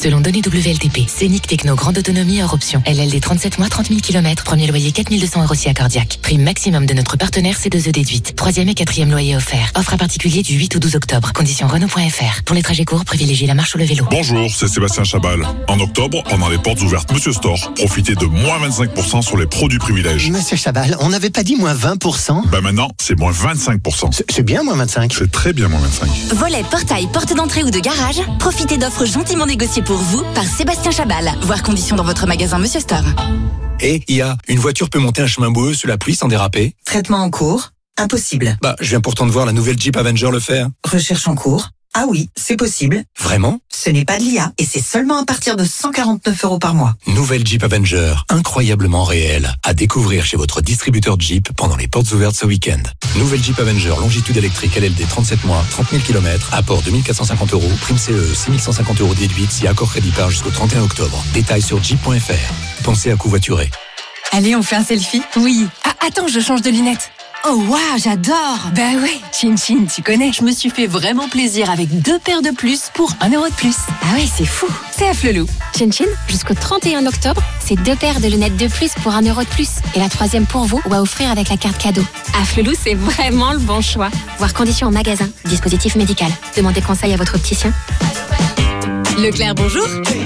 Selon données W L T P, Scénic Techno grande autonomie hors option. L L D trente-sept mois, trente mille kilomètres. Premier loyer quatre mille deux cents euros si accordiaque. Prime maximum de notre partenaire C deux E déduite. Troisième et quatrième loyer offert. Offre à particulier du huit au douze octobre. Conditions Renault point F R. Pour les trajets courts, privilégiez la marche ou le vélo. Bonjour, c'est Sébastien Chabal. En octobre, pendant les portes ouvertes Monsieur Store, profitez de moins vingt-cinq pour cent sur les produits privilèges. Monsieur Chabal, on n'avait pas dit moins vingt pour cent? Bah maintenant, c'est moins vingt-cinq pour cent. C'est, c'est bien moins vingt-cinq. C'est très bien moins vingt-cinq. Volet, portail, porte d'entrée ou de garage, profitez d'offres gentiment négociées pour vous par Sébastien Chabal. Voir conditions dans votre magasin Monsieur Store. Et il y a une voiture peut monter un chemin boueux sous la pluie sans déraper. Traitement en cours. Impossible. Bah, je viens pourtant de voir la nouvelle Jeep Avenger le faire. Recherche en cours. Ah oui, c'est possible. Vraiment? Ce n'est pas de l'I A et c'est seulement à partir de cent quarante-neuf euros par mois. Nouvelle Jeep Avenger, incroyablement réelle. À découvrir chez votre distributeur Jeep pendant les portes ouvertes ce week-end. Nouvelle Jeep Avenger, longitude électrique L L D trente-sept mois, trente mille kilomètres, apport deux mille quatre cent cinquante euros, prime C E, six mille cent cinquante euros déduite si accord crédit par jusqu'au trente et un octobre. Détails sur jeep point F R. Pensez à covoiturer. Allez, on fait un selfie? Oui. Ah, attends, je change de lunettes. Oh waouh, j'adore. Bah ouais, Chin Chin, tu connais. Je me suis fait vraiment plaisir avec deux paires de plus pour un euro de plus. Ah ouais, c'est fou. C'est à Flelou. Chin Chin, jusqu'au trente et un octobre, c'est deux paires de lunettes de plus pour un euro de plus. Et la troisième pour vous ou à offrir avec la carte cadeau. À Flelou, c'est vraiment le bon choix. Voir conditions en magasin. Dispositif médical. Demandez conseil à votre opticien. Leclerc, bonjour.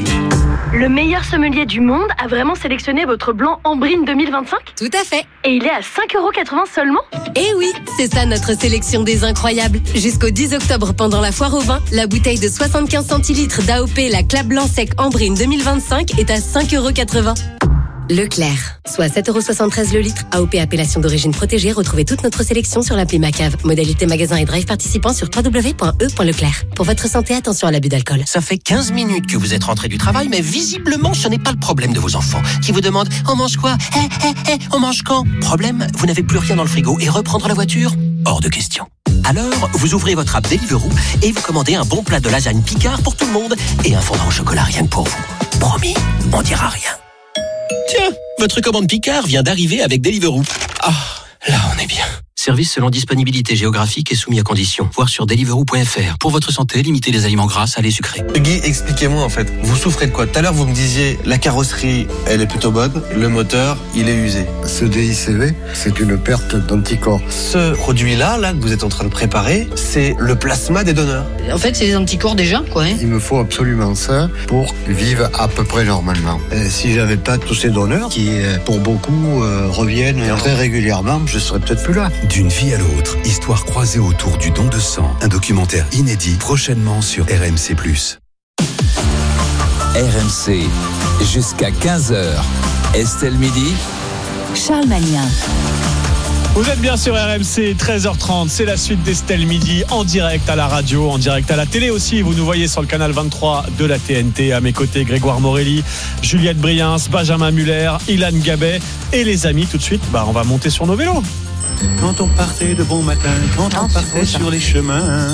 Le meilleur sommelier du monde a vraiment sélectionné votre blanc Ambrine deux mille vingt-cinq? Tout à fait. Et il est à cinq euros quatre-vingts seulement? Eh oui, c'est ça notre sélection des incroyables. Jusqu'au dix octobre, pendant la foire au vin, la bouteille de soixante-quinze centilitres d'A O P, la Clap Blanc Sec Ambrine deux mille vingt-cinq est à cinq euros quatre-vingts. Leclerc, soit sept euros soixante-treize le litre. A O P appellation d'origine protégée. Retrouvez toute notre sélection sur l'appli Macave. Modalité magasin et drive participant sur w w w point e point leclerc. Pour votre santé, attention à l'abus d'alcool. Ça fait quinze minutes que vous êtes rentré du travail, mais visiblement, ce n'est pas le problème de vos enfants qui vous demandent « On mange quoi ? Eh, eh, eh, on mange quand ?» Problème, vous n'avez plus rien dans le frigo et reprendre la voiture ? Hors de question. Alors, vous ouvrez votre app Deliveroo et vous commandez un bon plat de lasagne Picard pour tout le monde et un fondant au chocolat rien que pour vous. Promis, on dira rien. Tiens, votre commande Picard vient d'arriver avec Deliveroo. Ah, là on est bien. Service selon disponibilité géographique et soumis à conditions. Voir sur deliveroo point F R. Pour votre santé, limitez les aliments gras, salés, sucrés. Guy, expliquez-moi en fait. Vous souffrez de quoi? Tout à l'heure, vous me disiez la carrosserie, elle est plutôt bonne. Le moteur, il est usé. Ce D I C V, c'est une perte d'anticorps. Ce produit-là, là, que vous êtes en train de préparer, c'est le plasma des donneurs. En fait, c'est des anticorps déjà, quoi. Hein. Il me faut absolument ça pour vivre à peu près normalement. Et si j'avais pas tous ces donneurs, qui pour beaucoup euh, reviennent très régulièrement, je serais peut-être plus là. D'une vie à l'autre, histoire croisée autour du don de sang. Un documentaire inédit prochainement sur R M C plus. R M C, jusqu'à quinze heures. Estelle Midi. Charles Magnin. Vous êtes bien sur R M C, treize heures trente, c'est la suite d'Estelle Midi, en direct à la radio, en direct à la télé aussi. Vous nous voyez sur le canal vingt-trois de la T N T. À mes côtés, Grégoire Morelli, Juliette Briens, Benjamin Muller, Ilan Gabet et les amis. Tout de suite, bah, on va monter sur nos vélos. Quand on partait de bon matin, quand on partait sur les chemins,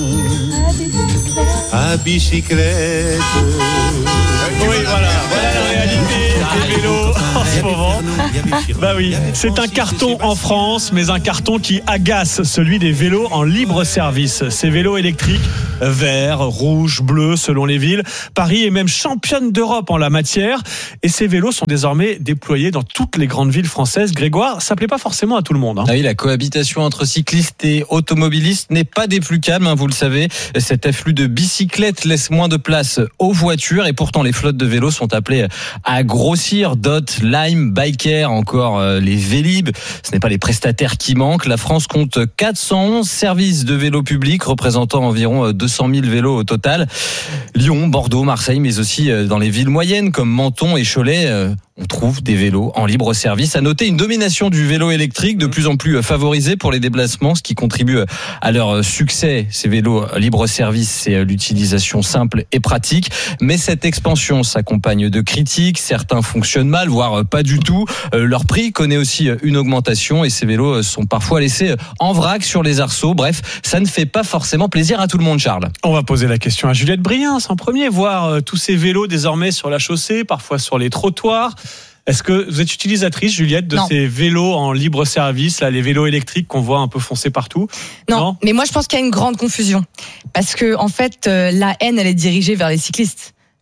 à bicyclette. Oui, voilà, voilà la réalité des vélos en ce moment. Bah oui, c'est un carton en France, mais un carton qui agace, celui des vélos en libre service. Ces vélos électriques, verts, rouges, bleus, selon les villes. Paris est même championne d'Europe en la matière. Et ces vélos sont désormais déployés dans toutes les grandes villes françaises. Grégoire, ça plaît pas forcément à tout le monde. Hein. Ah oui, la cohabitation entre cyclistes et automobilistes n'est pas des plus calmes, hein, vous le savez. Cet afflux de bicyclettes laisse moins de place aux voitures et pourtant les flottes de vélos sont appelées à grossir. Dot, Lime, Biker, encore euh, les Vélib. Ce n'est pas les prestataires qui manquent. La France compte quatre cent onze services de vélos publics représentant environ deux cent mille vélos au total. Lyon, Bordeaux, Marseille, mais aussi dans les villes moyennes comme Menton et Cholet. Euh, on trouve des vélos en libre service. À noter une domination du vélo électrique de plus en plus favorisée pour les déplacements, ce qui contribue à leur succès. Ces vélos libre service, c'est l'utilisation simple et pratique. Mais cette expansion s'accompagne de critiques. Certains fonctionnent mal, voire pas du tout. Leur prix connaît aussi une augmentation et ces vélos sont parfois laissés en vrac sur les arceaux. Bref, ça ne fait pas forcément plaisir à tout le monde, Charles. On va poser la question à Juliette Briens en premier, voir tous ces vélos désormais sur la chaussée, parfois sur les trottoirs. Est-ce que vous êtes utilisatrice, Juliette, de non. ces vélos en libre service, là, les vélos électriques qu'on voit un peu foncer partout? Non, non, mais moi je pense qu'il y a une grande confusion. Parce que en fait, euh, la haine, elle est dirigée vers les cyclistes.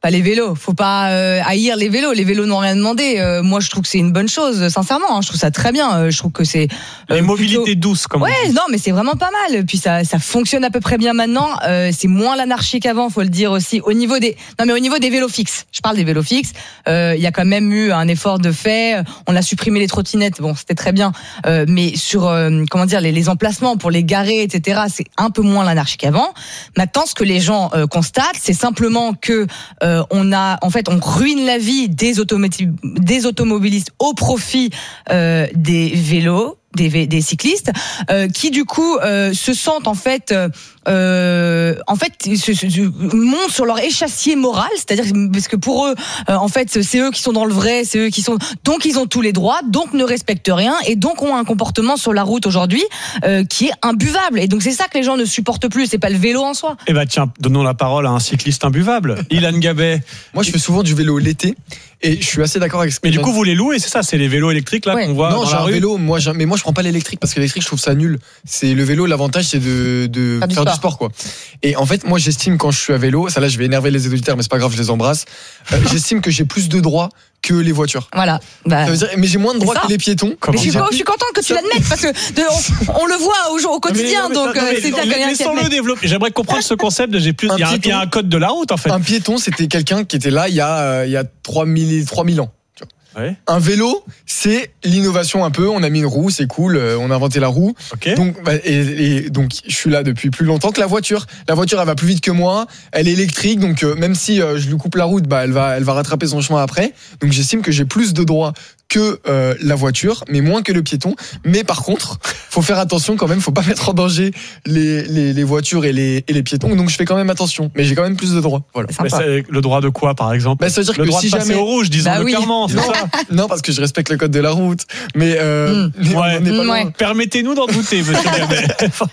pas les vélos. Faut pas euh, haïr les vélos. Les vélos n'ont rien demandé. Euh, moi, je trouve que c'est une bonne chose, sincèrement. Hein, je trouve ça très bien. Euh, je trouve que c'est euh, les mobilités plutôt... douces, comme ouais, on dit. Non, mais c'est vraiment pas mal. Puis ça, ça fonctionne à peu près bien maintenant. Euh, c'est moins l'anarchie qu'avant, faut le dire aussi. Au niveau des, non mais au niveau des vélos fixes. Je parle des vélos fixes. Il euh, y a quand même eu un effort de fait. On a supprimé les trottinettes. Bon, c'était très bien. Euh, mais sur euh, comment dire les, les emplacements pour les garer, et cetera. C'est un peu moins l'anarchie qu'avant. Maintenant, ce que les gens euh, constatent, c'est simplement que euh, on a, en fait, on ruine la vie des, automobilistes, des automobilistes au profit euh, des vélos. Des, des cyclistes euh, qui du coup euh, se sentent en fait euh, en fait se, se, montent sur leur échassier moral, c'est-à-dire parce que pour eux euh, en fait c'est eux qui sont dans le vrai, c'est eux qui sont donc ils ont tous les droits, donc ne respectent rien et donc ont un comportement sur la route aujourd'hui euh, qui est imbuvable et donc c'est ça que les gens ne supportent plus, c'est pas le vélo en soi. Eh ben tiens, donnons la parole à un cycliste imbuvable, Ilan Gabet. Moi je fais souvent du vélo l'été. Et je suis assez d'accord avec ce que Mais du coup, vous les louez, c'est ça, c'est les vélos électriques là ouais. qu'on voit non, dans j'ai la un rue. vélo, moi, j'ai, mais moi je prends pas l'électrique parce que l'électrique je trouve ça nul. C'est le vélo, l'avantage c'est de, de faire du sport. du sport quoi. Et en fait, moi j'estime quand je suis à vélo, ça là je vais énerver les auditeurs, mais c'est pas grave, je les embrasse. Euh, j'estime que j'ai plus de droits que les voitures. Voilà. Bah, ça veut dire, mais j'ai moins de droits que les piétons. Mais je suis, je suis contente que tu l'admettes parce que de, on, on le voit au, au quotidien, mais, mais, donc non, mais, c'est non, mais, laissons-le développer. J'aimerais comprendre ce concept de j'ai plus. Il y, y a un code de la route en fait. Un piéton, c'était quelqu'un qui était là il y a euh, il y a trois mille ans. Ouais. Un vélo, c'est l'innovation un peu. On a mis une roue, c'est cool. On a inventé la roue. Okay. Donc, bah, et, et donc, je suis là depuis plus longtemps que la voiture. La voiture, elle va plus vite que moi. Elle est électrique, donc euh, même si euh, je lui coupe la route, bah, elle va, elle va rattraper son chemin après. Donc, j'estime que j'ai plus de droits que euh, la voiture, mais moins que le piéton. Mais par contre, faut faire attention quand même. Faut pas mettre en danger les, les, les voitures et les, et les piétons. Donc, je fais quand même attention. Mais j'ai quand même plus de droits. Voilà. Mais c'est le droit de quoi, par exemple? Bah, ça veut dire le que droit si de passer jamais au rouge, disons-le bah oui. clairement. C'est non, ça non, parce que je respecte le code de la route. Mais, euh, mmh. mais ouais. on n'est pas ouais. loin. Permettez-nous d'en douter, monsieur Gabet.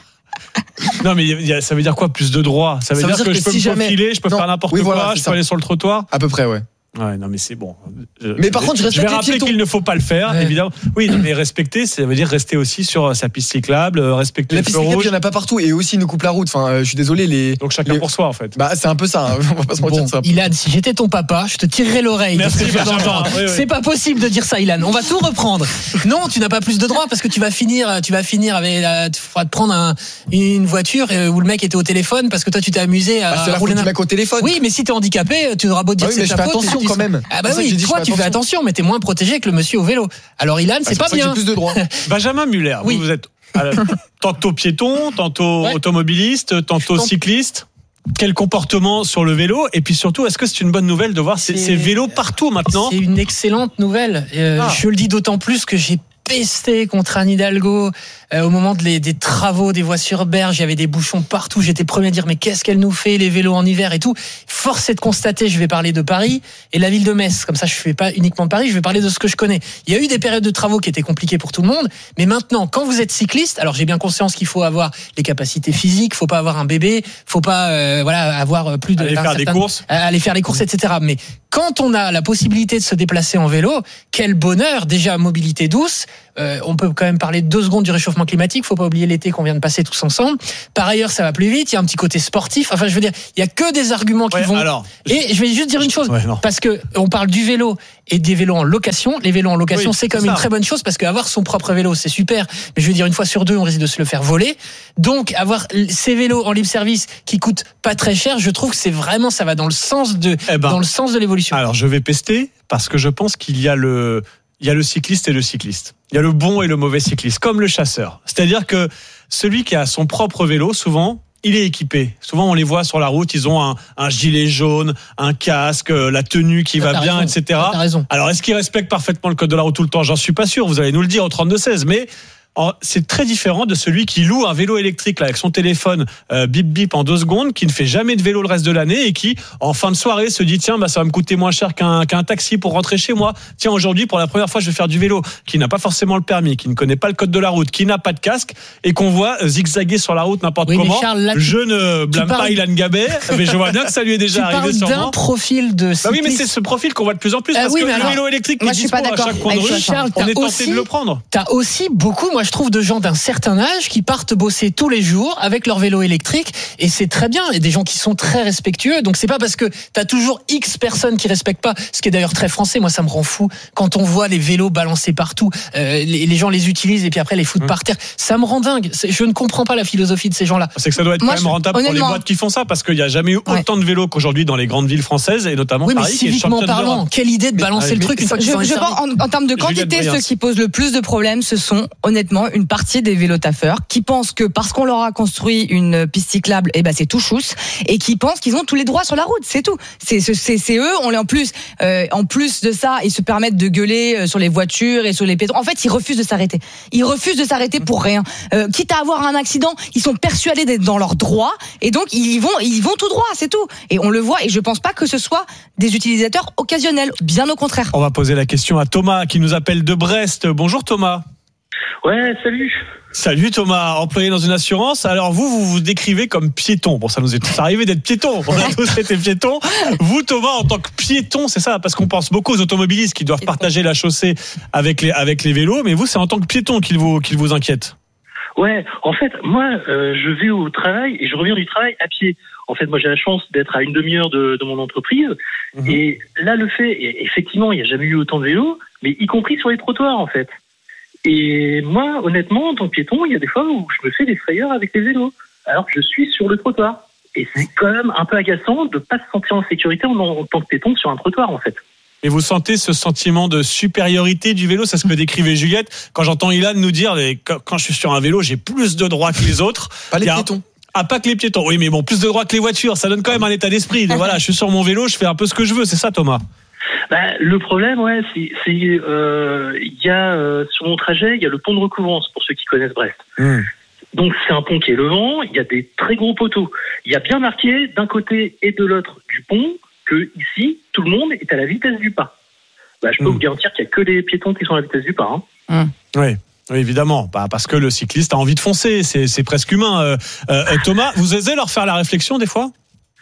Non mais y a, ça veut dire quoi plus de droits? Ça veut ça dire, dire que, que je peux si me jamais... profiler, je peux non. faire n'importe oui, voilà, quoi, je peux aller sur le trottoir. À peu près, ouais. Ouais, non mais c'est bon. Je, mais par contre, je respecte je vais rappeler qu'il ne faut pas le faire, ouais. évidemment. Oui, mais respecter, ça veut dire rester aussi sur sa piste cyclable, respecter la le piste feu cyclable, rouge. il n'y en a pas partout et aussi ils nous coupent la route. Enfin, euh, je suis désolé les. Donc chacun les... pour soi en fait. Bah c'est un peu ça. Hein. On va pas se mentir bon, ça. Ilan, si j'étais ton papa, je te tirerais l'oreille. Merci. Oui, oui. C'est pas possible de dire ça, Ilan. On va tout reprendre. Non, tu n'as pas plus de droits parce que tu vas finir, tu vas finir avec, tu feras te prendre un, une voiture où le mec était au téléphone parce que toi tu t'es amusé à. Bah, c'est la rouler du mec au téléphone. Oui, mais si t'es handicapé, tu auras beau dire ah oui, que c'est ta faute. Mais je fais attention quand même. Ah bah oui, toi tu fais attention, mais t'es moins protégé que le monsieur au vélo. Alors Ilan, c'est pas bien. J'ai plus de droits. Benjamin Muller, oui. vous, vous êtes tantôt piéton, tantôt ouais. automobiliste, tantôt cycliste. Quel comportement sur le vélo? Et puis surtout, est-ce que c'est une bonne nouvelle de voir ces, ces vélos partout maintenant? C'est une excellente nouvelle. Euh, ah. Je le dis d'autant plus que j'ai pesté contre Anne Hidalgo euh, au moment de les, des travaux des voies sur berge. Il y avait des bouchons partout. J'étais premier à dire mais qu'est-ce qu'elle nous fait les vélos en hiver et tout. Force est de constater, je vais parler de Paris et la ville de Metz. Comme ça, je fais pas uniquement de Paris, je vais parler de ce que je connais. Il y a eu des périodes de travaux qui étaient compliquées pour tout le monde, mais maintenant, quand vous êtes cycliste, alors j'ai bien conscience qu'il faut avoir les capacités physiques, faut pas avoir un bébé, faut pas euh, voilà avoir plus de aller faire certain, des courses, aller faire les courses, et cetera. Mais quand on a la possibilité de se déplacer en vélo, quel bonheur! Déjà mobilité douce. Euh, on peut quand même parler deux secondes du réchauffement climatique. Faut pas oublier l'été qu'on vient de passer tous ensemble. Par ailleurs, ça va plus vite. Il y a un petit côté sportif. Enfin, je veux dire, il y a que des arguments qui ouais, vont. Alors, et je vais juste dire une chose, ouais, parce que on parle du vélo et des vélos en location. Les vélos en location, oui, c'est comme une très bonne chose parce qu'avoir son propre vélo, c'est super. Mais je veux dire, une fois sur deux, on risque de se le faire voler. Donc, avoir ces vélos en libre service qui coûtent pas très cher, je trouve que c'est vraiment, ça va dans le sens de, eh ben, dans le sens de l'évolution. Alors, je vais pester parce que je pense qu'il y a le. Il y a le cycliste et le cycliste. Il y a le bon et le mauvais cycliste, comme le chasseur. C'est-à-dire que celui qui a son propre vélo, souvent, il est équipé. Souvent, on les voit sur la route, ils ont un, un gilet jaune, un casque, la tenue qui va bien, raison. et cetera. T'as raison. Alors, est-ce qu'ils respectent parfaitement le code de la route tout le temps? J'en suis pas sûr. Vous allez nous le dire au trente-deux seize. Mais c'est très différent de celui qui loue un vélo électrique là, avec son téléphone euh, bip bip en deux secondes, qui ne fait jamais de vélo le reste de l'année et qui, en fin de soirée, se dit tiens, bah, ça va me coûter moins cher qu'un, qu'un taxi pour rentrer chez moi. Tiens, aujourd'hui, pour la première fois, je vais faire du vélo. Qui n'a pas forcément le permis, qui ne connaît pas le code de la route, qui n'a pas de casque et qu'on voit zigzaguer sur la route n'importe oui, comment. Charles, là, je ne blâme parles... pas Ilan Gabet, mais je vois bien que ça lui est déjà tu arrivé sûrement. D'un profil de cycliste. Bah oui, mais c'est ce profil qu'on voit de plus en plus euh, parce oui, que le alors, vélo électrique qui est dispo à chaque coin de rue, on est tenté de le prendre. T'as aussi beaucoup, moi moi, je trouve, de gens d'un certain âge qui partent bosser tous les jours avec leur vélo électrique, et c'est très bien. Il y a des gens qui sont très respectueux, donc c'est pas parce que t'as toujours X personnes qui respectent pas, ce qui est d'ailleurs très français. Moi, ça me rend fou quand on voit les vélos balancés partout, euh, les, les gens les utilisent et puis après les foutent mmh. par terre. Ça me rend dingue. C'est, je ne comprends pas la philosophie de ces gens-là. C'est que ça doit être moi, quand même je, rentable pour les boîtes qui font ça, parce qu'il n'y a jamais eu autant ouais. de vélos qu'aujourd'hui dans les grandes villes françaises, et notamment oui, Paris. Mais civiquement parlant, quelle idée de balancer mais, le truc une fois qu'ils sont Je pense en, en termes de quantité, ceux qui posent le plus de problèmes, ce sont honnêtement une partie des vélotaffeurs qui pensent que parce qu'on leur a construit une piste cyclable, eh ben c'est tout chousse, et qui pensent qu'ils ont tous les droits sur la route. C'est tout. C'est c'est, c'est eux. On les en plus, euh, en plus de ça, ils se permettent de gueuler sur les voitures et sur les pédons. En fait, ils refusent de s'arrêter. Ils refusent de s'arrêter pour rien. Euh, quitte à avoir un accident, ils sont persuadés d'être dans leurs droits, et donc ils vont, ils vont tout droit. C'est tout. Et on le voit. Et je pense pas que ce soit des utilisateurs occasionnels. Bien au contraire. On va poser la question à Thomas qui nous appelle de Brest. Bonjour Thomas. Ouais, salut. Salut Thomas, employé dans une assurance. Alors vous, vous vous décrivez comme piéton. Bon, ça nous est tous arrivé d'être piéton. On a tous été piétons. Vous, Thomas, en tant que piéton, c'est ça, parce qu'on pense beaucoup aux automobilistes qui doivent partager la chaussée avec les avec les vélos. Mais vous, c'est en tant que piéton qu'il vous qu'il vous inquiète. Ouais, en fait, moi, euh, je vais au travail et je reviens du travail à pied. En fait, moi, j'ai la chance d'être à une demi-heure de, de mon entreprise. Mmh. Et là, le fait, et effectivement, il n'y a jamais eu autant de vélos, mais y compris sur les trottoirs, en fait. Et moi, honnêtement, en tant que piéton, il y a des fois où je me fais des frayeurs avec les vélos, alors que je suis sur le trottoir. Et c'est quand même un peu agaçant de ne pas se sentir en sécurité en, en tant que piéton sur un trottoir, en fait. Et vous sentez ce sentiment de supériorité du vélo? C'est ce que décrivait Juliette. Quand j'entends Ilan nous dire, quand je suis sur un vélo, j'ai plus de droits que les autres. Pas les piétons. Ah, pas que les piétons. Oui, mais bon, plus de droits que les voitures. Ça donne quand même un état d'esprit. De, voilà, je suis sur mon vélo, je fais un peu ce que je veux. C'est ça, Thomas? Bah, le problème, ouais, c'est, c'est, euh, il y a, euh, sur mon trajet, il y a le pont de recouvrance, pour ceux qui connaissent Brest. Mmh. Donc, c'est un pont qui est levant, il y a des très gros poteaux. Il y a bien marqué, d'un côté et de l'autre du pont, que ici, tout le monde est à la vitesse du pas. Bah, je peux mmh. vous garantir qu'il n'y a que les piétons qui sont à la vitesse du pas, hein. Mmh. Oui. Oui, évidemment, bah, parce que le cycliste a envie de foncer, c'est, c'est presque humain. Euh, euh, Thomas, vous osez leur faire la réflexion des fois?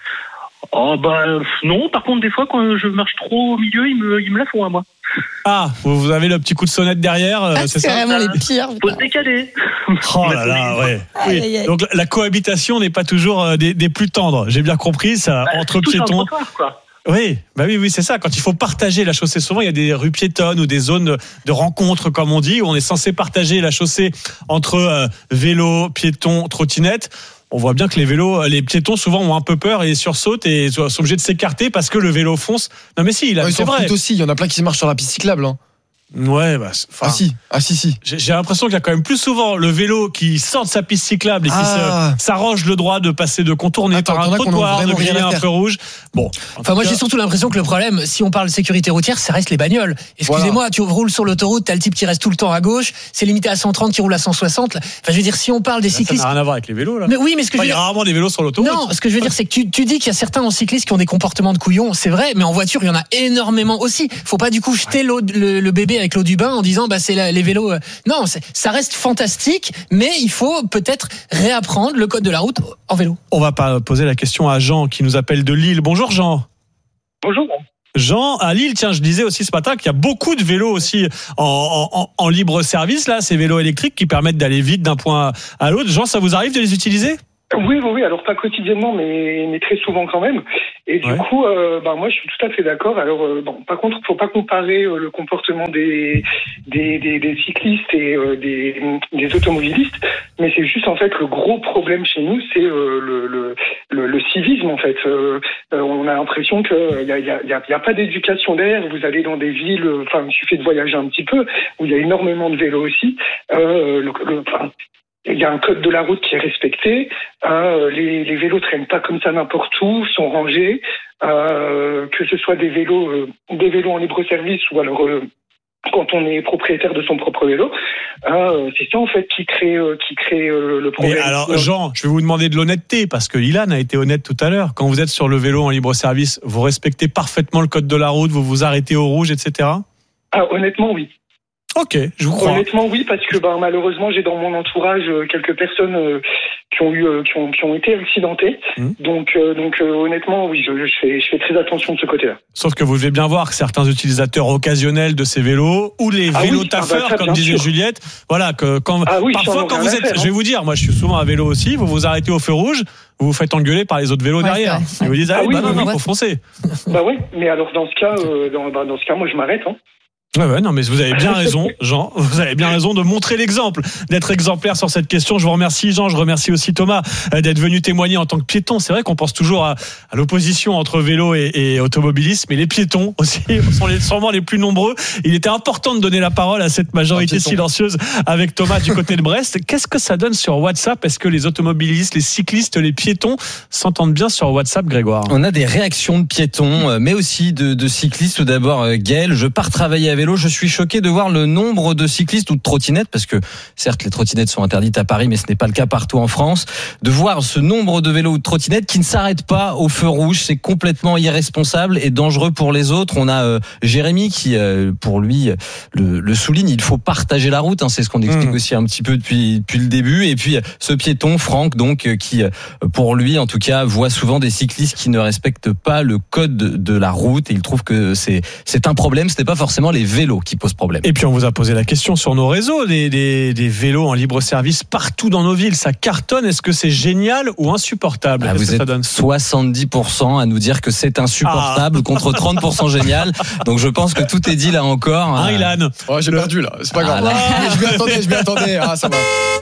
Oh bah non, par contre des fois quand je marche trop au milieu, ils me, ils me la font à moi. Ah, vous avez le petit coup de sonnette derrière, ah, c'est, c'est ça? Vraiment les pires. Faut se décaler. Oh là là, ouais. Oui. Aïe, aïe, aïe. Donc la cohabitation n'est pas toujours des, des plus tendres. J'ai bien compris ça, bah, entre piétons. Quoi. Oui, bah oui, oui, c'est ça. Quand il faut partager la chaussée, souvent il y a des rues piétonnes ou des zones de rencontre, comme on dit, où on est censé partager la chaussée entre euh, vélo, piétons, trottinettes. On voit bien que les vélos, les piétons souvent ont un peu peur et sursautent et sont obligés de s'écarter parce que le vélo fonce. Non mais si, il a, ouais, c'est vrai. Aussi, il y en a plein qui marchent sur la piste cyclable. Hein. Ouais, bah, ah si, ah si, si. J'ai, j'ai l'impression qu'il y a quand même plus souvent le vélo qui sort de sa piste cyclable et ah. qui se, s'arroge le droit de passer, de contourner Attends, par un trottoir, de griller un feu rouge. Bon. Enfin, moi, cas... j'ai surtout l'impression que le problème, si on parle de sécurité routière, ça reste les bagnoles. Excusez-moi, voilà. Tu roules sur l'autoroute, t'as le type qui reste tout le temps à gauche, c'est limité à cent trente, qui roule à cent soixante. Enfin, je veux dire, si on parle des là, cyclistes. Ça n'a rien à voir avec les vélos, là. Mais oui, mais ce que enfin, je veux dire. Il y a rarement des vélos sur l'autoroute. Non, ce que je veux dire, c'est que tu, tu dis qu'il y a certains en cyclistes qui ont des comportements de couillons, c'est vrai, mais en voiture, il y en a énormément aussi. Faut pas du coup jeter l'eau, le, le bébé avec l'eau du bain en disant, bah, c'est la, les vélos. Non, c'est, ça reste fantastique, mais il faut peut-être réapprendre le code de la route en vélo. On va pas poser la question à Jean qui nous appelle de Lille. Bonjour Jean. Bonjour. Jean, à Lille, tiens, je disais aussi ce matin qu'il y a beaucoup de vélos aussi en, en, en libre service, là, ces vélos électriques qui permettent d'aller vite d'un point à l'autre. Jean, ça vous arrive de les utiliser ? Oui, oui, oui, alors pas quotidiennement, mais, mais très souvent quand même. Et du ouais. coup, euh, bah, moi, je suis tout à fait d'accord. Alors, euh, bon, par contre, faut pas comparer euh, le comportement des, des, des, des cyclistes et euh, des, des automobilistes, mais c'est juste, en fait, le gros problème chez nous, c'est euh, le, le, le, le civisme, en fait. Euh, euh, on a l'impression qu'il y a, y a, y a, y a pas d'éducation derrière. Vous allez dans des villes, enfin, il suffit de voyager un petit peu, où il y a énormément de vélos aussi. Euh, le, le, enfin, il y a un code de la route qui est respecté. Euh, les, les vélos traînent pas comme ça n'importe où, sont rangés. Euh, que ce soit des vélos, euh, des vélos en libre service ou alors euh, quand on est propriétaire de son propre vélo, euh, c'est ça en fait qui crée, euh, qui crée euh, le problème. Mais alors Jean, je vais vous demander de l'honnêteté parce que Ilan a été honnête tout à l'heure. Quand vous êtes sur le vélo en libre service, vous respectez parfaitement le code de la route, vous vous arrêtez au rouge, et cetera. Ah honnêtement oui. Ok, je vous crois. Honnêtement, oui, parce que ben, malheureusement, j'ai dans mon entourage euh, quelques personnes euh, qui ont eu, euh, qui ont, qui ont été accidentées. Mmh. Donc, euh, donc euh, honnêtement, oui, je, je, fais, je fais très attention de ce côté-là. Sauf que vous devez bien voir que certains utilisateurs occasionnels de ces vélos ou les ah vélos oui, taffeurs, ah bah, ça, comme disait sûr. Juliette, voilà, que quand ah oui, parfois quand vous êtes, faire, hein. je vais vous dire, moi je suis souvent à vélo aussi, vous vous arrêtez au feu rouge, vous vous faites engueuler par les autres vélos ouais, derrière. Ils vous disent ah, ah oui, bah non, non, faut foncer. Bah oui, mais alors dans ce cas, euh, dans, bah, dans ce cas, moi je m'arrête. Hein. Ouais, ouais, non, mais vous avez bien raison, Jean. Vous avez bien raison de montrer l'exemple, d'être exemplaire sur cette question. Je vous remercie, Jean. Je remercie aussi Thomas d'être venu témoigner en tant que piéton. C'est vrai qu'on pense toujours à, à l'opposition entre vélo et, et automobilisme, mais les piétons aussi sont les, sûrement les plus nombreux. Il était important de donner la parole à cette majorité silencieuse avec Thomas du côté de Brest. Qu'est-ce que ça donne sur WhatsApp ? Est-ce que les automobilistes, les cyclistes, les piétons s'entendent bien sur WhatsApp, Grégoire ? On a des réactions de piétons, mais aussi de, de cyclistes. Tout d'abord, Gaël, je pars travailler à vélo, je suis choqué de voir le nombre de cyclistes ou de trottinettes, parce que certes les trottinettes sont interdites à Paris, mais ce n'est pas le cas partout en France, de voir ce nombre de vélos ou de trottinettes qui ne s'arrêtent pas au feu rouge. C'est complètement irresponsable et dangereux pour les autres. On a euh, Jérémy qui, euh, pour lui, le, le souligne, il faut partager la route, hein, c'est ce qu'on explique mmh. aussi un petit peu depuis, depuis le début. Et puis ce piéton, Franck, donc, euh, qui, pour lui en tout cas, voit souvent des cyclistes qui ne respectent pas le code de la route, et il trouve que c'est, c'est un problème. Ce n'est pas forcément les vélos qui pose problème. Et puis on vous a posé la question sur nos réseaux, des, des, des vélos en libre service partout dans nos villes, ça cartonne. Est-ce que c'est génial ou insupportable ? ah, Qu'est-ce Vous que êtes ça donne ? soixante-dix pour cent à nous dire que c'est insupportable ah. contre trente pour cent génial. Donc je pense que tout est dit là encore. Hein, Ilan ? Oh, j'ai perdu là, c'est pas grave. Ah, ah, je m'y attendais, je m'y attendais. Ah, ça va.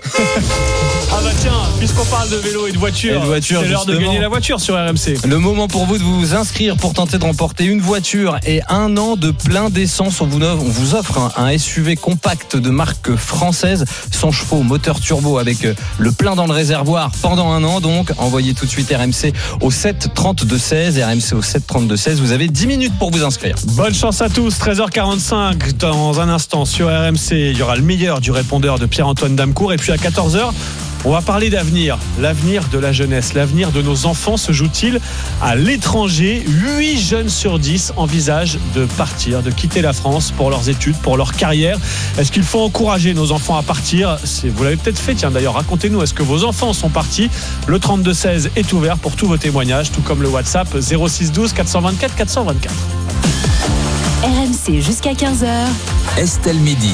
Ah bah tiens, puisqu'on parle de vélo et de voiture, et de voiture c'est l'heure de gagner la voiture sur R M C. Le moment pour vous de vous inscrire pour tenter de remporter une voiture et un an de plein d'essence. On vous, on vous offre un, un S U V compact de marque française, cent chevaux, moteur turbo avec le plein dans le réservoir pendant un an. Donc envoyez tout de suite R M C au sept trente-deux seize, R M C au sept trente-deux seize. Vous avez dix minutes pour vous inscrire. Bonne chance à tous. treize heures quarante-cinq dans un instant sur R M C. Il y aura le meilleur du répondeur de Pierre-Antoine Damecourt. Et puis à quatorze heures, on va parler d'avenir, l'avenir de la jeunesse, l'avenir de nos enfants se joue-t-il à l'étranger ? huit jeunes sur dix envisagent de partir, de quitter la France pour leurs études, pour leur carrière. Est-ce qu'il faut encourager nos enfants à partir ? C'est, vous l'avez peut-être fait, tiens d'ailleurs, racontez-nous, est-ce que vos enfants sont partis ? Le trente-deux seize est ouvert pour tous vos témoignages, tout comme le WhatsApp zéro six douze quatre cent vingt-quatre quatre cent vingt-quatre. R M C jusqu'à quinze heures. Estelle Midi.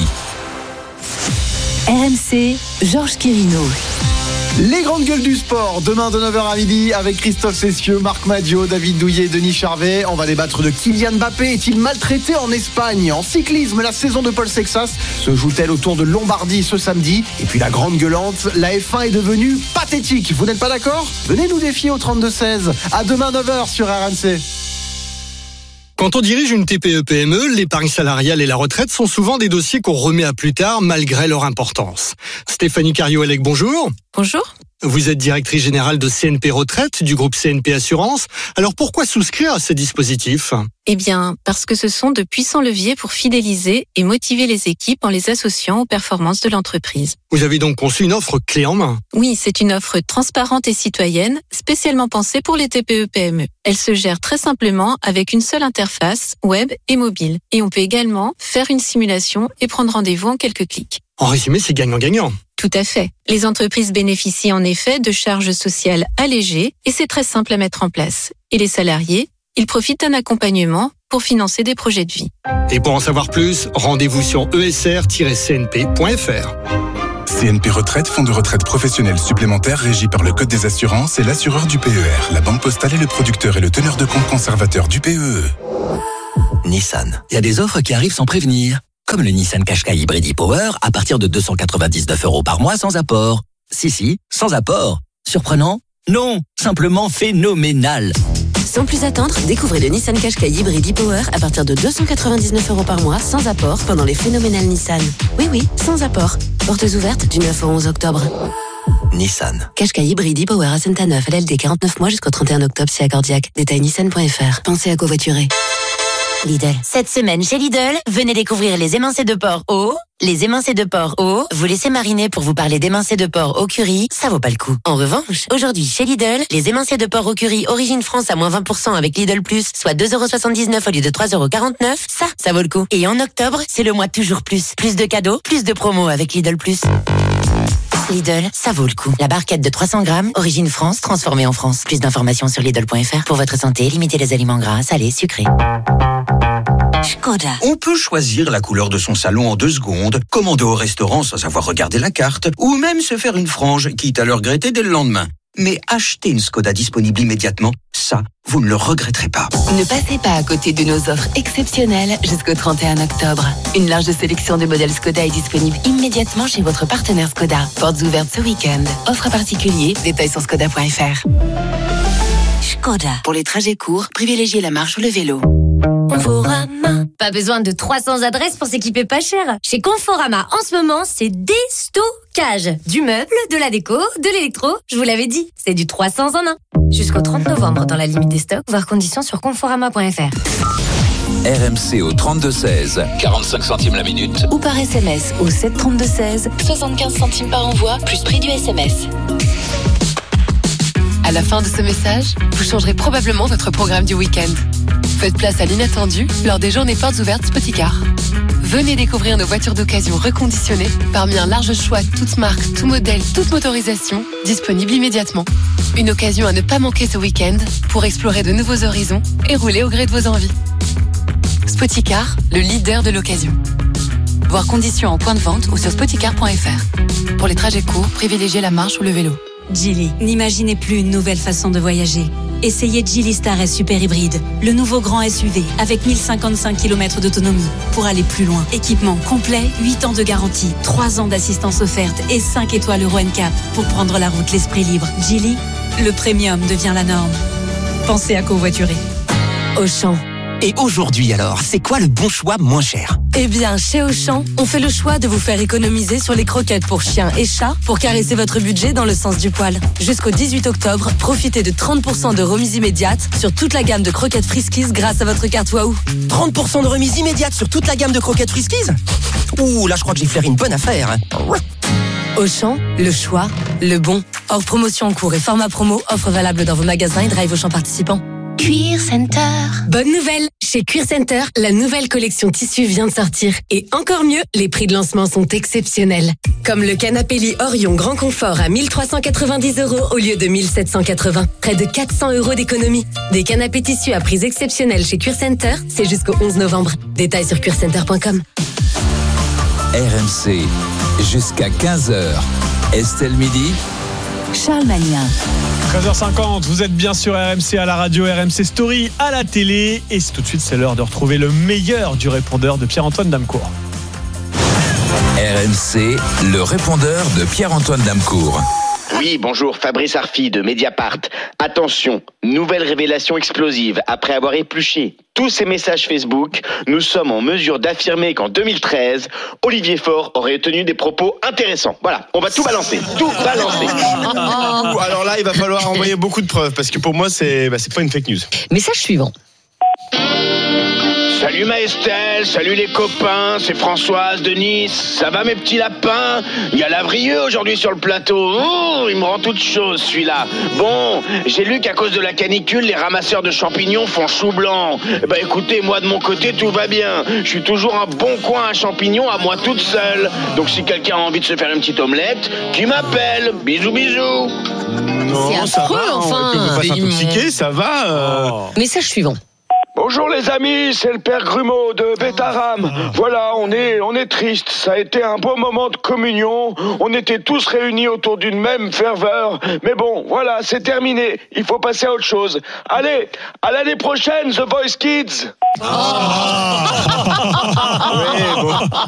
R M C, Georges Quirino. Les grandes gueules du sport, demain de neuf heures à midi avec Christophe Cessieux, Marc Madiot, David Douillet, Denis Charvet. On va débattre de Kylian Mbappé. Est-il maltraité en Espagne ? En cyclisme, la saison de Paul Sexas se joue-t-elle au Tour de Lombardie ce samedi ? Et puis la grande gueulante, la F un est devenue pathétique. Vous n'êtes pas d'accord ? Venez nous défier au trente-deux seize. À demain neuf heures sur R M C. Quand on dirige une T P E P M E, l'épargne salariale et la retraite sont souvent des dossiers qu'on remet à plus tard malgré leur importance. Stéphanie Cario-Elec, bonjour. Bonjour. Vous êtes directrice générale de C N P Retraite du groupe C N P Assurance. Alors pourquoi souscrire à ces dispositifs ? Eh bien, parce que ce sont de puissants leviers pour fidéliser et motiver les équipes en les associant aux performances de l'entreprise. Vous avez donc conçu une offre clé en main ? Oui, c'est une offre transparente et citoyenne, spécialement pensée pour les T P E P M E. Elle se gère très simplement avec une seule interface, web et mobile. Et on peut également faire une simulation et prendre rendez-vous en quelques clics. En résumé, c'est gagnant-gagnant. Tout à fait. Les entreprises bénéficient en effet de charges sociales allégées et c'est très simple à mettre en place. Et les salariés, ils profitent d'un accompagnement pour financer des projets de vie. Et pour en savoir plus, rendez-vous sur e s r tiret c n p point f r. C N P Retraite, fonds de retraite professionnel supplémentaire régi par le Code des assurances et l'assureur du P E R. La Banque Postale est le producteur et le teneur de compte conservateur du P E E. Nissan. Il y a des offres qui arrivent sans prévenir. Comme le Nissan Qashqai Hybrid e-Power à partir de deux cent quatre-vingt-dix-neuf euros par mois sans apport. Si, si, sans apport. Surprenant ? Non, simplement phénoménal. Sans plus attendre, découvrez le Nissan Qashqai Hybrid e-Power à partir de deux cent quatre-vingt-dix-neuf euros par mois sans apport pendant les phénoménales Nissan. Oui, oui, sans apport. Portes ouvertes du neuf au onze octobre. Nissan. Qashqai Hybrid e-Power à Saint-Neuf, L L D quarante-neuf mois jusqu'au trente et un octobre si accordiaque. Détail nissan point f r. Pensez à covoiturer. Lidl. Cette semaine chez Lidl, venez découvrir les émincés de porc au Les émincés de porc au, vous laissez mariner pour vous parler d'émincés de porc au curry, ça vaut pas le coup. En revanche, aujourd'hui chez Lidl, les émincés de porc au curry Origine France à moins vingt pour cent avec Lidl Plus, soit deux euros soixante-dix-neuf au lieu de trois euros quarante-neuf, ça, ça vaut le coup. Et en octobre, c'est le mois toujours plus. Plus de cadeaux, plus de promos avec Lidl Plus. Lidl, ça vaut le coup. La barquette de trois cents grammes, Origine France, transformée en France. Plus d'informations sur Lidl point F R. Pour votre santé, limitez les aliments gras, salés, sucrés. Skoda. On peut choisir la couleur de son salon en deux secondes, commander au restaurant sans avoir regardé la carte, ou même se faire une frange, quitte à le regretter dès le lendemain. Mais acheter une Skoda disponible immédiatement, ça, vous ne le regretterez pas. Ne passez pas à côté de nos offres exceptionnelles jusqu'au trente et un octobre. Une large sélection de modèles Skoda est disponible immédiatement chez votre partenaire Skoda. Portes ouvertes ce week-end. Offre à particulier, détails sur skoda point F R. Skoda. Pour les trajets courts, privilégiez la marche ou le vélo. Conforama. Pas besoin de trois cents adresses pour s'équiper pas cher. Chez Conforama, en ce moment, c'est déstockage. Du meuble, de la déco, de l'électro. Je vous l'avais dit, c'est du trois cents en un. Jusqu'au trente novembre dans la limite des stocks, voir conditions sur conforama point F R. R M C au trente-deux seize, quarante-cinq centimes la minute. Ou par S M S au sept trente-deux seize, soixante-quinze centimes par envoi, plus prix du S M S. À la fin de ce message, vous changerez probablement votre programme du week-end. Faites place à l'inattendu lors des journées portes ouvertes Spoticar. Venez découvrir nos voitures d'occasion reconditionnées parmi un large choix toutes marques, tout modèle, toute motorisation, disponible immédiatement. Une occasion à ne pas manquer ce week-end pour explorer de nouveaux horizons et rouler au gré de vos envies. Spoticar, le leader de l'occasion. Voir conditions en point de vente ou sur spoticar point F R. Pour les trajets courts, privilégiez la marche ou le vélo. Geely, n'imaginez plus une nouvelle façon de voyager. Essayez Geely Star S Super Hybride, le nouveau grand S U V avec mille cinquante-cinq kilomètres d'autonomie pour aller plus loin. Équipement complet, huit ans de garantie, trois ans d'assistance offerte et cinq étoiles Euro N C A P pour prendre la route l'esprit libre. Geely, le premium devient la norme. Pensez à covoiturer. Auchan. Et aujourd'hui alors, c'est quoi le bon choix moins cher ? Eh bien, chez Auchan, on fait le choix de vous faire économiser sur les croquettes pour chiens et chats pour caresser votre budget dans le sens du poil. Jusqu'au dix-huit octobre, profitez de trente pour cent de remise immédiate sur toute la gamme de croquettes Friskies grâce à votre carte Waouh. trente pour cent de remise immédiate sur toute la gamme de croquettes Friskies ? Ouh, là je crois que j'ai flairé une bonne affaire. Auchan, le choix, le bon. Hors promotion en cours et format promo, offre valable dans vos magasins et drive Auchan participants. Cuir Center. Bonne nouvelle! Chez Cuir Center, la nouvelle collection tissu vient de sortir. Et encore mieux, les prix de lancement sont exceptionnels. Comme le canapé lit Orion Grand Confort à mille trois cent quatre-vingt-dix euros au lieu de mille sept cent quatre-vingts. Près de quatre cents euros d'économie. Des canapés tissu à prix exceptionnels chez Cuir Center, c'est jusqu'au onze novembre. Détails sur cuir center point com. R M C, jusqu'à quinze heures. Estelle Midi. Charles Magnin. treize heures cinquante, vous êtes bien sur R M C à la radio, R M C Story à la télé. Et tout de suite, c'est l'heure de retrouver le meilleur du répondeur de Pierre-Antoine Damecourt. R M C, le répondeur de Pierre-Antoine Damecourt. Oui, bonjour, Fabrice Arfi de Mediapart. Attention, nouvelle révélation explosive. Après avoir épluché tous ces messages Facebook, nous sommes en mesure d'affirmer qu'en deux mille treize, Olivier Faure aurait tenu des propos intéressants. Voilà, on va tout balancer, tout balancer. Alors là, il va falloir envoyer beaucoup de preuves, parce que pour moi, c'est, bah, c'est pas une fake news. Message suivant. Salut Maëstelle, salut les copains, c'est Françoise de Nice. Ça va mes petits lapins ? Il y a Lavrieux aujourd'hui sur le plateau. Oh, il me rend toute chose celui-là. Bon, j'ai lu qu'à cause de la canicule, les ramasseurs de champignons font chou blanc. Bah écoutez, moi de mon côté, tout va bien. Je suis toujours un bon coin à champignons à moi toute seule. Donc si quelqu'un a envie de se faire une petite omelette, qui m'appelle ? Bisous, bisous. Non, c'est ça affreux, va, enfin. on peut pas s'intoxiquer, ça va. Euh... Oh. Message suivant. Bonjour les amis, c'est le père Grumeau de Bétaram. Voilà, on est, on est triste. Ça a été un beau moment de communion. On était tous réunis autour d'une même ferveur. Mais bon, voilà, c'est terminé. Il faut passer à autre chose. Allez, à l'année prochaine, The Voice Kids. Ah. Oui, bon.